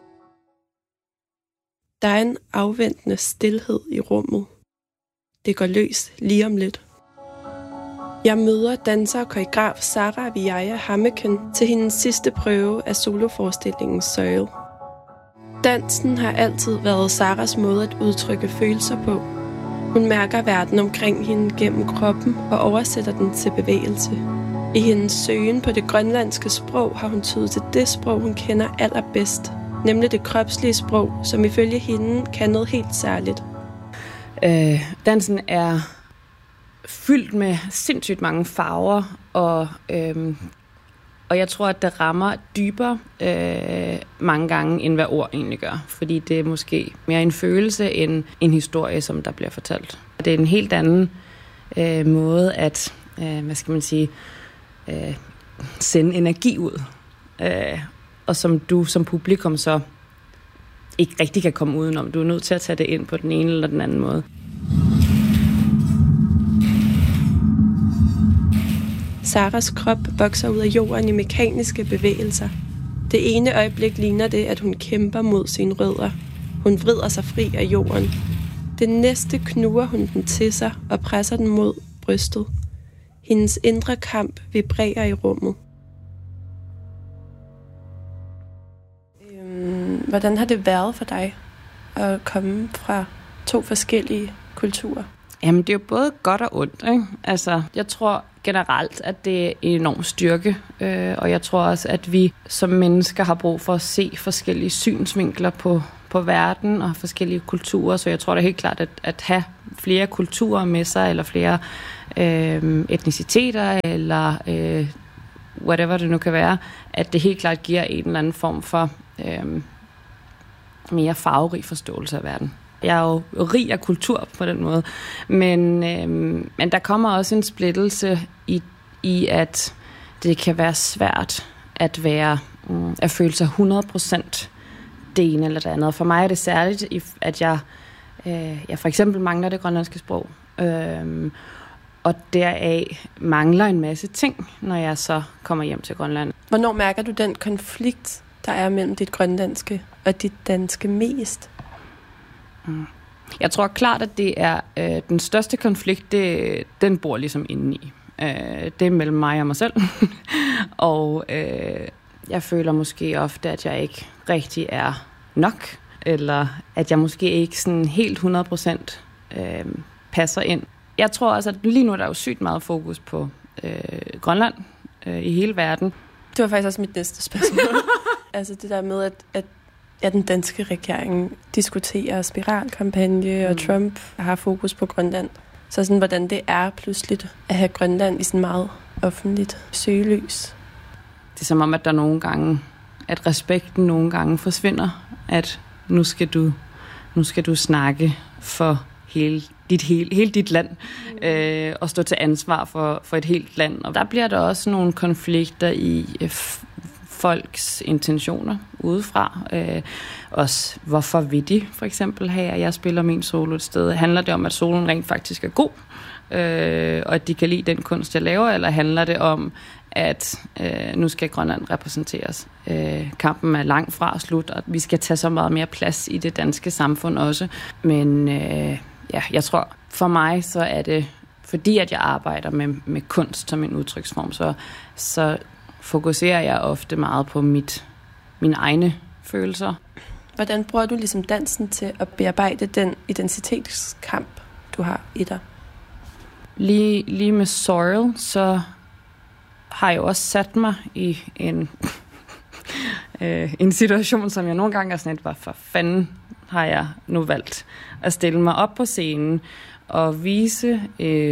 Der er en afventende stilhed i rummet. Det går løs lige om lidt. Jeg møder danser og koreograf Sara Avjaya Hammeken til hendes sidste prøve af soloforestillingen Søjle. Dansen har altid været Saras måde at udtrykke følelser på. Hun mærker verden omkring hende gennem kroppen og oversætter den til bevægelse. I hendes søgen på det grønlandske sprog har hun tydet til det sprog, hun kender allerbedst, nemlig det kropslige sprog, som ifølge hende kan noget helt særligt. Dansen er fyldt med sindssygt mange farver Og jeg tror, at det rammer dybere mange gange, end hvad ord egentlig gør. Fordi det er måske mere en følelse end en historie, som der bliver fortalt. Det er en helt anden måde at, sende energi ud. Og som du som publikum så ikke rigtig kan komme udenom. Du er nødt til at tage det ind på den ene eller den anden måde. Saras krop vokser ud af jorden i mekaniske bevægelser. Det ene øjeblik ligner det, at hun kæmper mod sine rødder. Hun vrider sig fri af jorden. Det næste knuger hun den til sig og presser den mod brystet. Hendes indre kamp vibrerer i rummet. Hvordan har det været for dig at komme fra 2 forskellige kulturer? Jamen, det er jo både godt og ondt, ikke? Altså, jeg tror generelt, at det er en enorm styrke, og jeg tror også, at vi som mennesker har brug for at se forskellige synsvinkler på verden og forskellige kulturer, så jeg tror det er helt klart, at have flere kulturer med sig, eller flere etniciteter, eller whatever det nu kan være, at det helt klart giver en eller anden form for mere farverig forståelse af verden. Jeg er jo rig af kultur på den måde, men der kommer også en splittelse i at det kan være svært at føle sig 100% det ene eller det andet. For mig er det særligt, at jeg for eksempel mangler det grønlandske sprog, og deraf mangler en masse ting, når jeg så kommer hjem til Grønland. Hvornår mærker du den konflikt, der er mellem dit grønlandske og dit danske mest? Jeg tror klart, at det er den største konflikt, den bor ligesom indeni. Det er mellem mig og mig selv. Og jeg føler måske ofte, at jeg ikke rigtig er nok, eller at jeg måske ikke sådan helt 100% passer ind. Jeg tror også, at lige nu er der jo sygt meget fokus på Grønland i hele verden. Det var faktisk også mit næste spørgsmål. Altså det der med, at den danske regering diskuterer spiralkampagne, og Trump har fokus på Grønland. Så sådan, hvordan det er pludseligt at have Grønland i sådan meget offentligt søgelys. Det er som om, at der nogle gange, at respekten nogle gange forsvinder, at nu skal du snakke for hele dit land, og stå til ansvar for et helt land. Og der bliver der også nogle konflikter i folks intentioner udefra. Også hvorfor vil de for eksempel have, at jeg spiller min solo et sted? Handler det om, at soloen rent faktisk er god, og at de kan lide den kunst, jeg laver, eller handler det om, at nu skal Grønland repræsenteres? Kampen er langt fra slut, og vi skal tage så meget mere plads i det danske samfund også. Men jeg tror, for mig så er det, fordi at jeg arbejder med kunst som en udtryksform, så fokuserer jeg ofte meget på mine egne følelser. Hvordan bruger du ligesom dansen til at bearbejde den identitetskamp, du har i dig? Lige med Soil, så har jeg jo også sat mig i en situation, som jeg nogle gange er sådan lidt, for fanden har jeg nu valgt at stille mig op på scenen og vise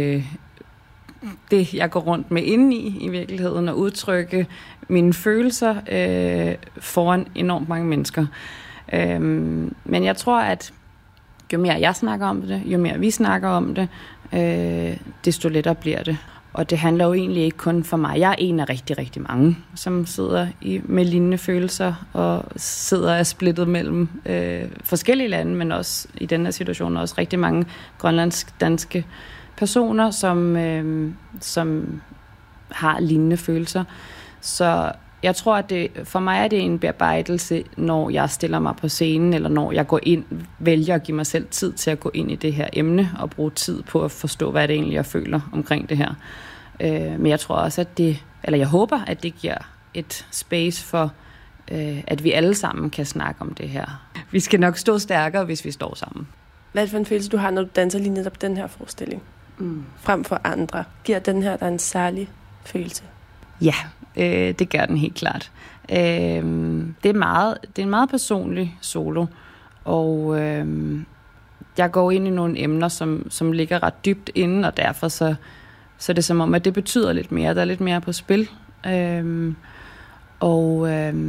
det, jeg går rundt med indeni i virkeligheden, og udtrykke mine følelser foran enormt mange mennesker. Men jeg tror, at jo mere jeg snakker om det, jo mere vi snakker om det, desto lettere bliver det. Og det handler jo egentlig ikke kun for mig. Jeg er en af rigtig, rigtig mange, som sidder med lignende følelser og sidder og splittet mellem forskellige lande, men også i den her situation også rigtig mange grønlandsk-danske personer, som har lignende følelser. Så jeg tror, at for mig er det en bearbejdelse, når jeg stiller mig på scenen, eller når jeg går ind, vælger at give mig selv tid til at gå ind i det her emne, og bruge tid på at forstå, hvad det egentlig jeg føler omkring det her. Men jeg tror også, jeg håber, at det giver et space for, at vi alle sammen kan snakke om det her. Vi skal nok stå stærkere, hvis vi står sammen. Hvad er det for en følelse, du har, når du danser lige netop den her forestilling? Frem for andre. Giver den her der en særlig følelse? Ja, det gør den helt klart. Det er en meget personlig solo, og jeg går ind i nogle emner, som ligger ret dybt inde, og derfor så er det som om, at det betyder lidt mere. Der er lidt mere på spil. Og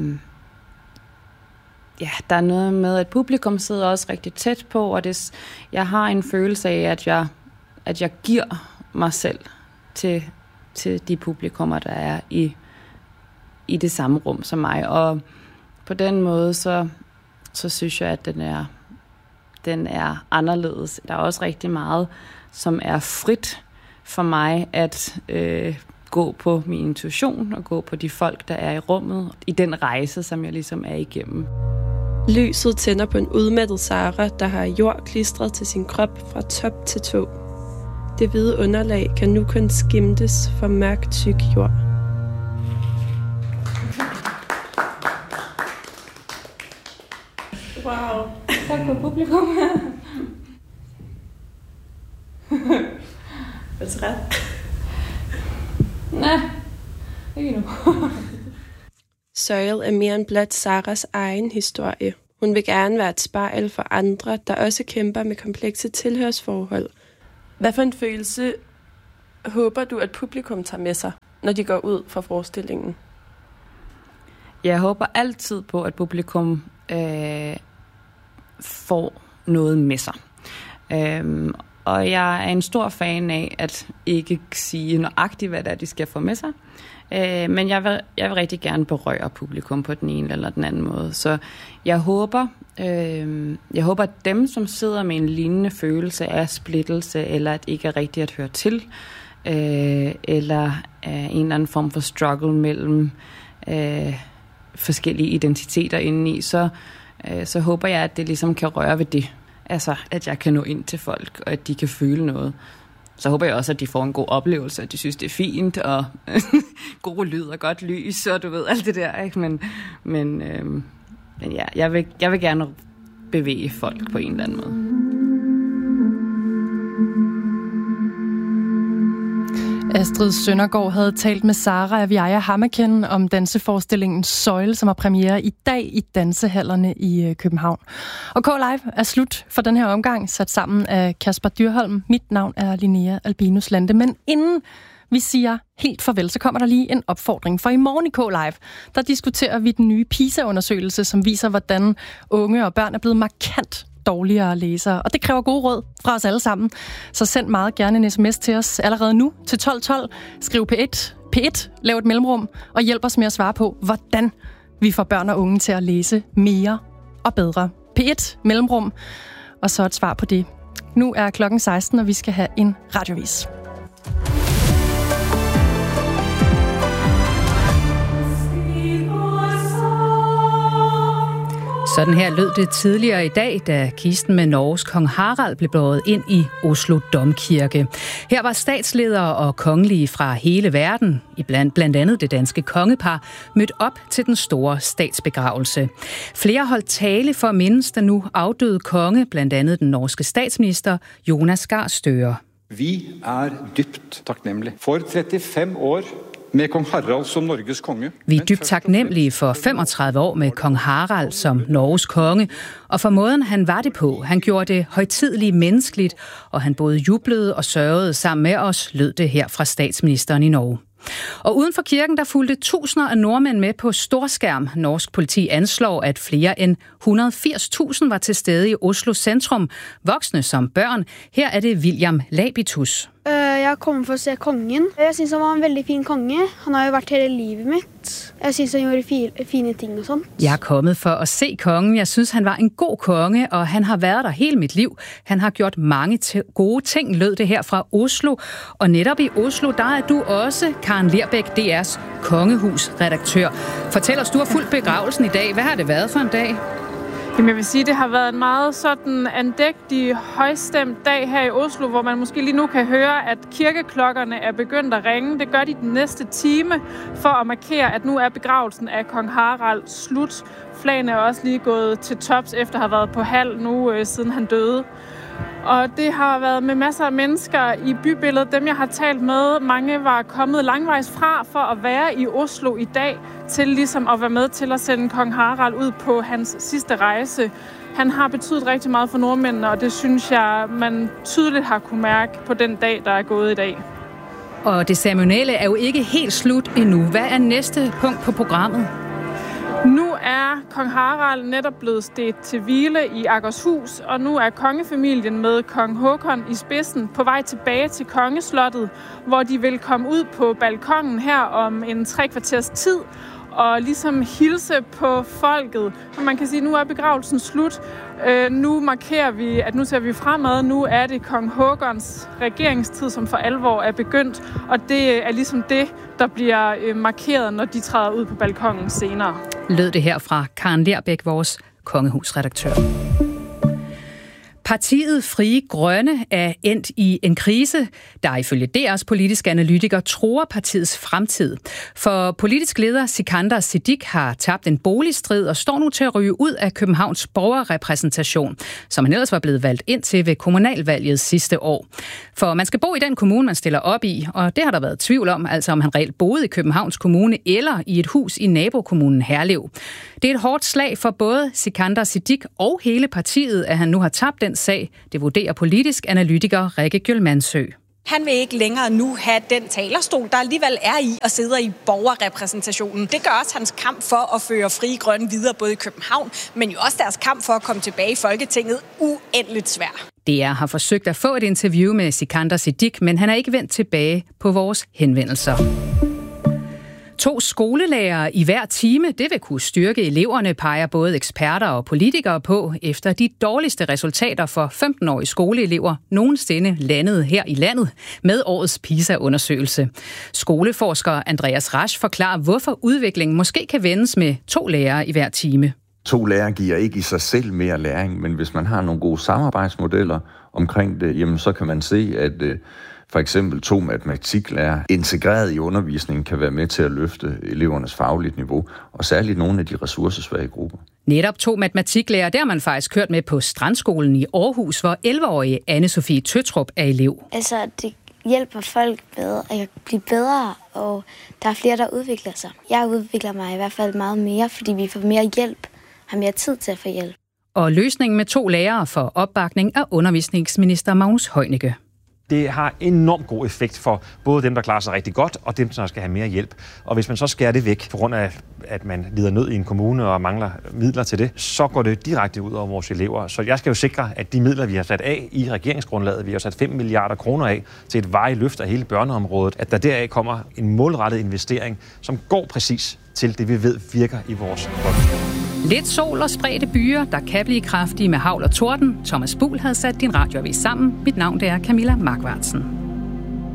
der er noget med, at publikum sidder også rigtig tæt på, og jeg har en følelse af, at jeg giver mig selv til de publikummer, der er i det samme rum som mig. Og på den måde, så synes jeg, at den er anderledes. Der er også rigtig meget, som er frit for mig at gå på min intuition og gå på de folk, der er i rummet, i den rejse, som jeg ligesom er igennem. Lyset tænder på en udmattet Sara, der har jord klistret til sin krop fra top til tå. Det hvide underlag kan nu kun skimtes for mørk, tyk jord. Wow. Tak for publikum. Er du træt? Nej, ikke nu. Soil er mere end blot Saras egen historie. Hun vil gerne være et spejl for andre, der også kæmper med komplekse tilhørsforhold. Hvad for en følelse håber du, at publikum tager med sig, når de går ud fra forestillingen? Jeg håber altid på, at publikum får noget med sig. Og jeg er en stor fan af at ikke sige nøjagtigt, hvad det er, de skal få med sig. Men jeg vil rigtig gerne berøre publikum på den ene eller den anden måde. Så jeg håber, at dem, som sidder med en lignende følelse af splittelse, eller at ikke er rigtigt at høre til, eller en eller anden form for struggle mellem forskellige identiteter indeni, så håber jeg, at det ligesom kan røre ved det. Altså, at jeg kan nå ind til folk, og at de kan føle noget. Så håber jeg også, at de får en god oplevelse, at de synes, det er fint, og god lyd og godt lys, og du ved, alt det der, ikke? Men ja, jeg vil gerne bevæge folk på en eller anden måde. Astrid Søndergaard havde talt med Sara Aviaja Hammerken om danseforestillingen Soil, som har premiere i dag i dansehallerne i København. Og K-Live er slut for den her omgang, sat sammen af Kasper Dyrholm. Mit navn er Linnea Albinus Lande, men inden vi siger helt farvel, så kommer der lige en opfordring. For i morgen i K-Live, der diskuterer vi den nye PISA-undersøgelse, som viser, hvordan unge og børn er blevet markant dårligere læsere. Og det kræver gode råd fra os alle sammen. Så send meget gerne en sms til os allerede nu til 1212. Skriv P1, lav et mellemrum og hjælp os med at svare på, hvordan vi får børn og unge til at læse mere og bedre. P1, mellemrum, og så et svar på det. Nu er klokken 16, og vi skal have en radiovis. Sådan her lød det tidligere i dag, da kisten med Norges kong Harald blev båret ind i Oslo Domkirke. Her var statsledere og kongelige fra hele verden, blandt andet det danske kongepar, mødt op til den store statsbegravelse. Flere holdt tale for at mindes den nu afdøde konge, blandt andet den norske statsminister Jonas Gahr Støre. Vi er dybt taknemmelige for 35 år med kong Harald som Norges konge. Vi er dybt taknemmelige for 35 år med kong Harald som Norges konge, og for måden han var det på. Han gjorde det højtideligt menneskeligt, og han både jublede og sørgede sammen med os, lød det her fra statsministeren i Norge. Og uden for kirken, der fulgte tusinder af nordmænd med på storskærm. Norsk politi anslår, at flere end 180.000 var til stede i Oslo centrum. Voksne som børn. Her er det William Labitus. Jeg kom for at se kongen. Jeg synes, han var en veldig fin konge. Han har jo været hele livet mitt. Jeg synes, han gjorde fine ting og sådan. Jeg er kommet for at se kongen. Jeg synes, han var en god konge, og han har været der hele mit liv. Han har gjort mange gode ting, lød det her fra Oslo. Og netop i Oslo, der er du også, Karen Lerbæk, DR's kongehusredaktør. Fortæl os, du har fulgt begravelsen i dag. Hvad har det været for en dag? Jamen, jeg vil sige, det har været en meget sådan andægtig, højstemt dag her i Oslo, hvor man måske lige nu kan høre, at kirkeklokkerne er begyndt at ringe. Det gør de den næste time for at markere, at nu er begravelsen af kong Harald slut. Flagene er også lige gået til tops efter at have været på halv nu, siden han døde. Og det har været med masser af mennesker i bybilledet. Dem, jeg har talt med, mange var kommet langvejs fra for at være i Oslo i dag, til ligesom at være med til at sende kong Harald ud på hans sidste rejse. Han har betydet rigtig meget for nordmændene, og det synes jeg, man tydeligt har kunne mærke på den dag, der er gået i dag. Og det ceremonielle er jo ikke helt slut endnu. Hvad er næste punkt på programmet? Nu er kong Harald netop blevet stedt til hvile i Akershus, og nu er kongefamilien med kong Håkon i spidsen på vej tilbage til kongeslottet, hvor de vil komme ud på balkongen her om en 3 kvarters tid og ligesom hilse på folket. Og man kan sige, at nu er begravelsen slut. Nu markerer vi, at nu ser vi fremad. Nu er det kong Håkons regeringstid, som for alvor er begyndt. Og det er ligesom det, der bliver markeret, når de træder ud på balkongen senere. Lød det her fra Karen Lerbæk, vores kongehusredaktør. Partiet Frie Grønne er endt i en krise, der ifølge DR's politiske analytiker truer partiets fremtid. For politisk leder Sikander Siddique har tabt en boligstrid og står nu til at ryge ud af Københavns borgerrepræsentation, som han ellers var blevet valgt ind til ved kommunalvalget sidste år. For man skal bo i den kommune, man stiller op i, og det har der været tvivl om, altså om han reelt boede i Københavns Kommune eller i et hus i nabokommunen Herlev. Det er et hårdt slag for både Sikander Siddique og hele partiet, at han nu har tabt den sag. Det vurderer politisk analytiker Rikke Gjølmandsø. Han vil ikke længere nu have den talerstol, der alligevel er i og sidder i borgerrepræsentationen. Det gør også hans kamp for at føre Frie Grønne videre både i København, men jo også deres kamp for at komme tilbage i Folketinget uendeligt svær. DR har forsøgt at få et interview med Sikander Siddique, men han er ikke vendt tilbage på vores henvendelser. 2 skolelærere i hver time, det vil kunne styrke eleverne, peger både eksperter og politikere på, efter de dårligste resultater for 15-årige skoleelever nogensinde landede her i landet med årets PISA-undersøgelse. Skoleforsker Andreas Rasch forklarer, hvorfor udviklingen måske kan vendes med 2 lærere i hver time. 2 lærere giver ikke i sig selv mere læring, men hvis man har nogle gode samarbejdsmodeller omkring det, jamen så kan man se, at for eksempel 2 matematiklærere integreret i undervisningen kan være med til at løfte elevernes faglige niveau, og særligt nogle af de ressourcesvage grupper. Netop 2 matematiklærere, der har man faktisk kørt med på Strandskolen i Aarhus, hvor 11-årige Anne-Sophie Tøtrup er elev. Altså, det hjælper folk bedre at blive bedre, og der er flere, der udvikler sig. Jeg udvikler mig i hvert fald meget mere, fordi vi får mere hjælp, har mere tid til at få hjælp. Og løsningen med 2 lærere for opbakning af undervisningsminister Magnus Heunicke. Det har enormt god effekt for både dem, der klarer sig rigtig godt, og dem, der skal have mere hjælp. Og hvis man så skærer det væk, på grund af, at man lider nød i en kommune og mangler midler til det, så går det direkte ud over vores elever. Så jeg skal jo sikre, at de midler, vi har sat af i regeringsgrundlaget, vi har sat 5 milliarder kroner af til et varigt løft af hele børneområdet, at der deraf kommer en målrettet investering, som går præcis til det, vi ved virker i vores folkeskole. Lidt sol og spredte byer, der kan blive kraftige med hagl og torden. Thomas Buhl havde sat din radioavis sammen. Mit navn er Camilla Markvartsen.